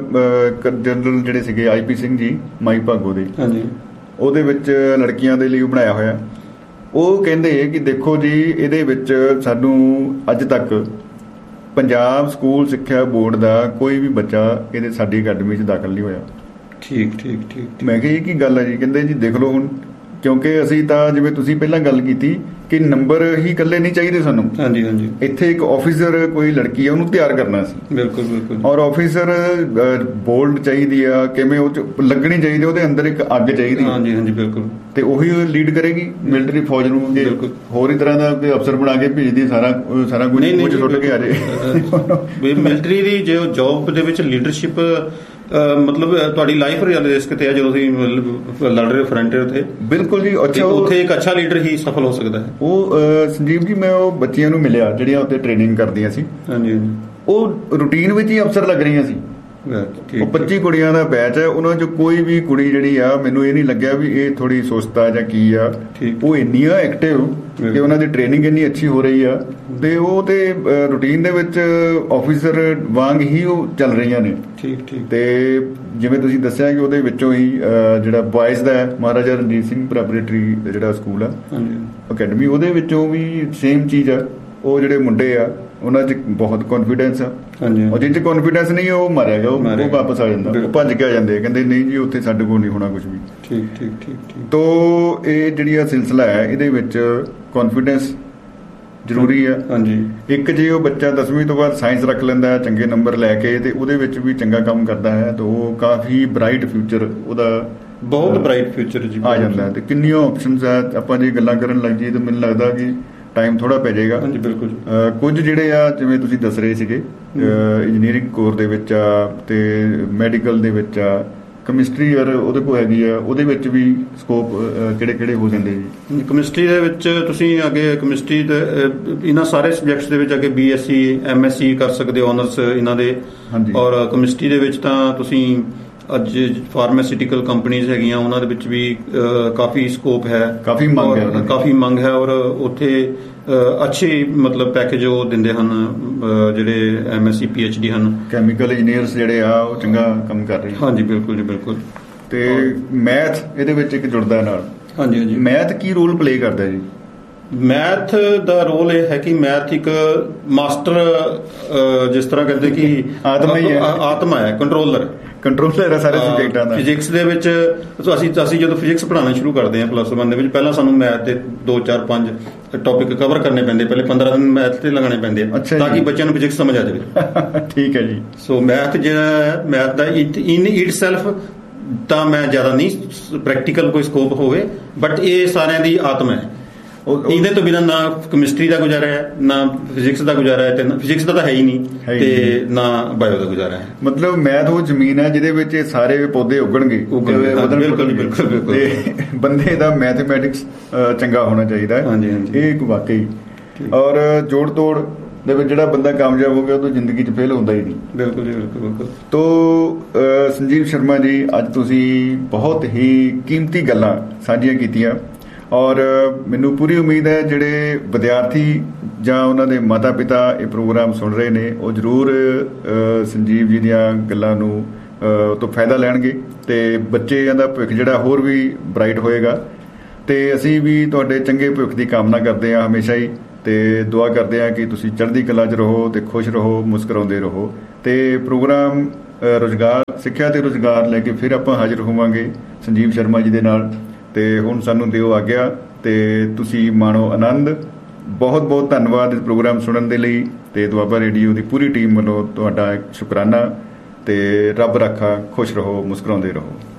ਜਨਰਲ ਜਿਹੜੇ ਸੀਗੇ ਆਈ ਪੀ ਸਿੰਘ ਜੀ ਮਾਈ ਭਾਗੋ ਦੇ, ਉਹਦੇ ਵਿੱਚ ਲੜਕੀਆਂ ਦੇ ਲਈ ਬਣਾਇਆ ਹੋਇਆ। ਉਹ ਕਹਿੰਦੇ ਕਿ ਦੇਖੋ ਜੀ, ਇਹਦੇ ਵਿੱਚ ਸਾਨੂੰ ਅੱਜ ਤੱਕ ਪੰਜਾਬ ਸਕੂਲ ਸਿੱਖਿਆ ਬੋਰਡ ਦਾ ਕੋਈ ਵੀ ਬੱਚਾ ਇਹਦੇ ਸਾਡੀ ਅਕੈਡਮੀ 'ਚ ਦਾਖਲ ਨਹੀਂ ਹੋਇਆ। ਠੀਕ ਠੀਕ ਠੀਕ। ਮੈਂ ਕਿਹਾ ਇਹ ਕੀ ਗੱਲ ਹੈ ਜੀ? ਕਹਿੰਦੇ ਜੀ ਦੇਖ ਲਓ ਹੁਣ, ਕਿਉਂਕਿ ਅਸੀਂ ਤਾਂ ਜਿਵੇਂ ਤੁਸੀਂ ਪਹਿਲਾਂ ਗੱਲ ਕੀਤੀ ਕਿ ਨੰਬਰ ਹੀ ਇਕੱਲੇ ਨਹੀਂ ਚਾਹੀਦੇ ਸਾਨੂੰ। ਹਾਂਜੀ ਹਾਂਜੀ। ਇੱਥੇ ਇੱਕ ਆਫੀਸਰ ਕੋਈ ਲੜਕੀ ਆ, ਉਹਨੂੰ ਤਿਆਰ ਕਰਨਾ ਸੀ। ਬਿਲਕੁਲ ਬਿਲਕੁਲ। ਔਰ ਆਫੀਸਰ ਬੋਲਡ ਚਾਹੀਦੀ ਆ, ਕਿਵੇਂ ਉਹ 'ਚ ਲੱਗਣੀ ਚਾਹੀਦੀ, ਉਹਦੇ ਅੰਦਰ ਇੱਕ ਅੱਗ ਚਾਹੀਦੀ। ਹਾਂਜੀ ਹਾਂਜੀ ਬਿਲਕੁਲ। ਤੇ ਉਹੀ ਲੀਡ ਕਰੇਗੀ ਮਿਲਟਰੀ ਫੌਜ ਨੂੰ। ਜੇ ਹੋਰ ਹੀ ਤਰ੍ਹਾਂ ਦਾ ਕੋਈ ਅਫਸਰ ਬਣਾ ਕੇ ਭੇਜਦੀ, ਸਾਰਾ ਸਾਰਾ ਕੁਝ ਕੁਝ ਸੁੱਟ ਕੇ ਆ ਜਾਏ। ਮਿਲਟਰੀ ਦੀ ਜੋ ਜੌਬ ਦੇ ਵਿੱਚ ਲੀਡਰਸ਼ਿਪ ਮਤਲਬ ਤੁਹਾਡੀ ਲਾਈਫ ਰਿਸਕ ਤੇ ਹੈ ਜਦੋਂ ਤੁਸੀਂ ਲੜ ਰਹੇ ਫਰੰਟ ਤੇ। ਬਿਲਕੁਲ ਜੀ। ਅੱਛਾ, ਉੱਥੇ ਇੱਕ ਅੱਛਾ ਲੀਡਰ ਹੀ ਸਫਲ ਹੋ ਸਕਦਾ ਹੈ। ਉਹ ਸੰਜੀਵ ਜੀ, ਮੈਂ ਉਹ ਬੱਚੀਆਂ ਨੂੰ ਮਿਲਿਆ ਜਿਹੜੀਆਂ ਉੱਥੇ ਟ੍ਰੇਨਿੰਗ ਕਰਦੀਆਂ ਸੀ। ਹਾਂਜੀ। ਉਹ ਰੂਟੀਨ ਵਿੱਚ ਹੀ ਅਫਸਰ ਲੱਗ ਰਹੀਆਂ ਸੀ। ਉਹ ਪੱਚੀ ਕੁੜੀਆਂ ਦਾ ਬੈਚ ਹੈ, ਉਹਨਾਂ 'ਚ ਕੋਈ ਵੀ ਕੁੜੀ ਜਿਹੜੀ ਆ, ਮੈਨੂੰ ਇਹ ਨਹੀਂ ਲੱਗਿਆ ਵੀ ਇਹ ਥੋੜੀ ਸੁਸਤ ਆ ਜਾਂ ਕੀ ਆ। ਉਹ ਇੰਨੀਆਂ ਐਕਟਿਵ ਕਿ ਉਹਨਾਂ ਦੀ ਟ੍ਰੇਨਿੰਗ ਇੰਨੀ ਅੱਛੀ ਹੋ ਰਹੀ ਆ, ਤੇ ਉਹ ਤੇ ਰੂਟੀਨ ਦੇ ਵਿੱਚ ਆਫੀਸਰ ਵਾਂਗ ਹੀ ਉਹ ਚੱਲ ਰਹੀਆਂ ਨੇ। ਠੀਕ ਠੀਕ। ਤੇ ਜਿਵੇਂ ਤੁਸੀਂ ਦੱਸਿਆ ਕਿ ਉਹਦੇ ਵਿੱਚੋਂ ਹੀ ਜਿਹੜਾ ਬॉयਜ਼ ਦਾ ਮਹਾਰਾਜਾ ਰਣਜੀਤ ਸਿੰਘ ਪ੍ਰੈਪਰੇਟਰੀ ਜਿਹੜਾ ਸਕੂਲ ਆ ਅਕੈਡਮੀ, ਉਹਦੇ ਵਿੱਚੋਂ ਵੀ ਸੇਮ ਚੀਜ਼ ਆ। ਉਹ ਜਿਹੜੇ ਮੁੰਡੇ ਆ ਉਹਨਾਂ 'ਚ ਬਹੁਤ ਕੌਨਫੀਡੈਂਸ ਆ, ਔਰ ਜਿਹ 'ਚ ਕੌਨਫੀਡੈਂਸ ਨਹੀਂ ਉਹ ਮਾਰਿਆ ਗਿਆ, ਉਹ ਵਾਪਸ ਆ ਜਾਂਦਾ, ਉਹ ਭੱਜ ਕੇ ਆ ਜਾਂਦੇ, ਕਹਿੰਦੇ ਨਹੀਂ ਜੀ ਉੱਥੇ ਸਾਡੇ ਕੋਲ ਨਹੀਂ ਹੋਣਾ ਕੁਝ ਵੀ। ਠੀਕ ਠੀਕ ਠੀਕ ਠੀਕ। ਤੋ ਇਹ ਜਿਹੜੀ ਆ ਸਿਲਸਿਲਾ ਹੈ, ਇਹਦੇ ਵਿੱਚ ਕੌਨਫੀਡੈਂਸ ਜ਼ਰੂਰੀ ਆ। ਹਾਂਜੀ। ਇੱਕ ਜੇ ਉਹ ਬੱਚਾ ਦਸਵੀਂ ਤੋਂ ਬਾਅਦ ਸਾਇੰਸ ਰੱਖ ਲੈਂਦਾ ਹੈ ਚੰਗੇ ਨੰਬਰ ਲੈ ਕੇ, ਤੇ ਉਹਦੇ ਵਿੱਚ ਵੀ ਚੰਗਾ ਕੰਮ ਕਰਦਾ ਹੈ, ਤਾਂ ਉਹ ਕਾਫੀ ਬ੍ਰਾਈਟ ਫਿਊਚਰ ਉਹਦਾ ਬਹੁਤ ਬ੍ਰਾਈਟ ਫਿਊਚਰ ਜੀ ਆ ਜਾਂਦਾ ਹੈ। ਤੇ ਕਿੰਨੀਆਂ ਆਪਸ਼ਨਸ ਆ, ਆਪਾਂ ਜੇ ਗੱਲਾਂ ਕਰਨ ਲੱਗ ਜਾਈਏ ਤਾਂ ਮੈਨੂੰ ਲੱਗਦਾ ਕਿ ਟਾਈਮ ਥੋੜਾ ਪੈ ਜਾਏਗਾ। ਹਾਂਜੀ ਬਿਲਕੁਲ। ਕੁਝ ਜਿਹੜੇ ਆ ਜਿਵੇਂ ਤੁਸੀਂ ਦੱਸ ਰਹੇ ਸੀਗੇ, ਇੰਜੀਨੀਅਰਿੰਗ ਕੋਰ ਦੇ ਵਿੱਚ ਆ ਤੇ ਮੈਡੀਕਲ ਦੇ ਵਿੱਚ ਆ, ਕੈਮਿਸਟਰੀ ਯਾਰ ਉਹਦੇ ਕੋਲ ਹੈਗੀ ਆ, ਉਹਦੇ ਵਿੱਚ ਵੀ ਸਕੋਪ ਕਿਹੜੇ ਕਿਹੜੇ ਹੋ ਜਾਂਦੇ ਜੀ? ਕੈਮਿਸਟਰੀ ਦੇ ਵਿੱਚ ਤੁਸੀਂ ਅੱਗੇ ਕੈਮਿਸਟਰੀ ਦੇ ਇਹਨਾਂ ਸਾਰੇ ਸਬਜੈਕਟਸ ਦੇ ਵਿੱਚ ਅੱਗੇ B S C M S C ਕਰ ਸਕਦੇ ਹੋ, ਆਨਰਸ ਇਹਨਾਂ ਦੇ। ਔਰ ਕੈਮਿਸਟਰੀ ਦੇ ਵਿੱਚ ਤਾਂ ਤੁਸੀਂ ਅੱਜ ਫਾਰਮਾਸਿਊਟੀਕਲ ਕੰਪਨੀਜ਼ ਹੈਗੀਆਂ, ਉਹਨਾਂ ਦੇ ਵਿੱਚ ਵੀ ਕਾਫੀ ਸਕੋਪ ਹੈ, ਕਾਫੀ ਮੰਗ ਹੈ ਕਾਫੀ ਮੰਗ ਹੈ ਔਰ ਉੱਥੇ ਅੱਛੇ ਮਤਲਬ ਪੈਕੇਜ ਉਹ ਦਿੰਦੇ ਹਨ ਜਿਹੜੇ M S C P H D ਹਨ। ਕੈਮੀਕਲ ਇੰਜੀਨੀਅਰਸ ਜਿਹੜੇ ਆ ਉਹ ਚੰਗਾ ਕੰਮ ਕਰ ਰਹੇ। ਹਾਂਜੀ ਬਿਲਕੁਲ ਜੀ ਬਿਲਕੁਲ। ਤੇ ਮੈਥ ਇਹਦੇ ਵਿੱਚ ਇੱਕ ਜੁੜਦਾ ਨਾਲ। ਹਾਂਜੀ ਹਾਂਜੀ। ਮੈਥ ਕੀ ਰੋਲ ਪਲੇ ਕਰਦਾ ਜੀ? ਮੈਥ ਦਾ ਰੋਲ ਇਹ ਹੈ ਕਿ ਮੈਥ ਇੱਕ ਮਾਸਟਰ, ਜਿਸ ਤਰ੍ਹਾਂ ਕਹਿੰਦੇ ਕਿ ਆਤਮਾ ਹੀ ਹੈ, ਆਤਮਾ ਹੈ, ਕੰਟਰੋਲਰ ਕੰਟਰੋਲਰ ਹੈ ਸਾਰੇ ਸਬਜੈਕਟਾਂ ਦਾ। ਫਿਜ਼ਿਕਸ ਦੇ ਵਿੱਚ ਅਸੀਂ ਅਸੀਂ ਜਦੋਂ ਫਿਜ਼ਿਕਸ ਪੜ੍ਹਾਉਣਾ ਸ਼ੁਰੂ ਕਰਦੇ ਹਾਂ ਪਲੱਸ ਵਨ ਦੇ ਵਿੱਚ, ਪਹਿਲਾਂ ਸਾਨੂੰ ਮੈਥ ਦੇ ਦੋ ਚਾਰ ਪੰਜ ਟੌਪਿਕ ਕਵਰ ਕਰਨੇ ਪੈਂਦੇ, ਪਹਿਲੇ ਪੰਦਰਾਂ ਦਿਨ ਮੈਥ ਤੇ ਲਗਾਉਣੇ ਪੈਂਦੇ ਆ ਤਾਂ ਕਿ ਬੱਚਿਆਂ ਨੂੰ ਫਿਜ਼ਿਕਸ ਸਮਝ ਆ ਜਾਵੇ। ਠੀਕ ਹੈ ਜੀ। ਸੋ ਮੈਥ ਜਿਹੜਾ math the in it self ਤਾਂ ਮੈਂ ਜ਼ਿਆਦਾ ਨਹੀਂ ਪ੍ਰੈਕਟੀਕਲ ਕੋਈ ਸਕੋਪ ਹੋਵੇ, ਬਟ ਇਹ ਸਾਰਿਆਂ ਦੀ ਆਤਮਾ ਹੈ। ਇਹਦੇ ਤੋਂ ਬਿਨਾਂ ਨਾ ਕੈਮਿਸਟਰੀ ਦਾ ਗੁਜ਼ਾਰਾ ਹੈ, ਨਾ ਫਿਜ਼ਿਕਸ ਦਾ ਗੁਜ਼ਾਰਾ ਹੈ, ਤੇ ਫਿਜ਼ਿਕਸ ਦਾ ਤਾਂ ਹੈ ਹੀ ਨਹੀਂ, ਤੇ ਨਾ ਬਾਇਓ ਦਾ ਗੁਜ਼ਾਰਾ ਹੈ। ਮਤਲਬ ਮੈਥ ਉਹ ਜ਼ਮੀਨ ਹੈ ਜਿਹਦੇ ਵਿੱਚ ਸਾਰੇ ਪੌਦੇ ਉੱਗਣਗੇ, ਬਿਲਕੁਲ ਬਿਲਕੁਲ। ਤੇ ਬੰਦੇ ਦਾ ਮੈਥਮੈਟਿਕਸ ਚੰਗਾ ਹੋਣਾ ਚਾਹੀਦਾ ਹੈ, ਇਹ ਇੱਕ ਵਾਕਈ। ਔਰ ਜੋੜ ਤੋੜ ਦੇ ਵਿੱਚ ਜਿਹੜਾ ਬੰਦਾ ਕਾਮਯਾਬ ਹੋ ਗਿਆ ਉਹ ਤਾਂ ਜ਼ਿੰਦਗੀ 'ਚ ਫੇਲ ਹੁੰਦਾ ਹੀ ਨਹੀਂ। ਬਿਲਕੁਲ ਜੀ, ਬਿਲਕੁਲ ਬਿਲਕੁਲ। ਤੋ ਸੰਜੀਵ ਸ਼ਰਮਾ ਜੀ, ਅੱਜ ਤੁਸੀਂ ਬਹੁਤ ਹੀ ਕੀਮਤੀ ਗੱਲਾਂ ਸਾਂਝੀਆਂ ਕੀਤੀਆਂ, ਔਰ ਮੈਨੂੰ ਪੂਰੀ ਉਮੀਦ ਹੈ ਜਿਹੜੇ ਵਿਦਿਆਰਥੀ ਜਾਂ ਉਹਨਾਂ ਦੇ ਮਾਤਾ ਪਿਤਾ ਇਹ ਪ੍ਰੋਗਰਾਮ ਸੁਣ ਰਹੇ ਨੇ ਉਹ ਜ਼ਰੂਰ ਸੰਜੀਵ ਜੀ ਦੀਆਂ ਗੱਲਾਂ ਨੂੰ ਤੋਂ ਫਾਇਦਾ ਲੈਣਗੇ, ਤੇ ਬੱਚਿਆਂ ਦਾ ਭਵਿੱਖ ਜਿਹੜਾ ਹੋਰ ਵੀ ਬ੍ਰਾਈਟ ਹੋਏਗਾ। ਤੇ ਅਸੀਂ ਵੀ ਤੁਹਾਡੇ ਚੰਗੇ ਭਵਿੱਖ ਦੀ ਕਾਮਨਾ ਕਰਦੇ ਹਾਂ ਹਮੇਸ਼ਾ ਹੀ, ਤੇ ਦੁਆ ਕਰਦੇ ਹਾਂ ਕਿ ਤੁਸੀਂ ਚੜ੍ਹਦੀ ਕਲਾ 'ਚ ਰਹੋ ਤੇ ਖੁਸ਼ ਰਹੋ, ਮੁਸਕਰਾਉਂਦੇ ਰਹੋ। ਤੇ ਪ੍ਰੋਗਰਾਮ ਰੁਜ਼ਗਾਰ ਸਿੱਖਿਆ ਤੇ ਰੁਜ਼ਗਾਰ ਲੈ ਕੇ ਫਿਰ ਆਪਾਂ ਹਾਜ਼ਰ ਹੋਵਾਂਗੇ ਸੰਜੀਵ ਸ਼ਰਮਾ ਜੀ ਦੇ ਨਾਲ। ਤੇ ਹੁਣ ਸਾਨੂੰ ਦਿਓ ਆਗਿਆ, ਤੇ ਤੁਸੀਂ ਮਾਣੋ ਆਨੰਦ। ਬਹੁਤ ਬਹੁਤ ਧੰਨਵਾਦ ਇਸ ਪ੍ਰੋਗਰਾਮ ਸੁਣਨ ਦੇ ਲਈ, ਤੇ ਦੁਆਬਾ ਰੇਡੀਓ ਦੀ ਪੂਰੀ ਟੀਮ ਵੱਲੋਂ ਤੁਹਾਡਾ ਸ਼ੁਕਰਾਨਾ। ਤੇ ਰੱਬ ਰਾਖਾ, ਖੁਸ਼ ਰਹੋ, ਮੁਸਕਰਾਉਂਦੇ ਰਹੋ।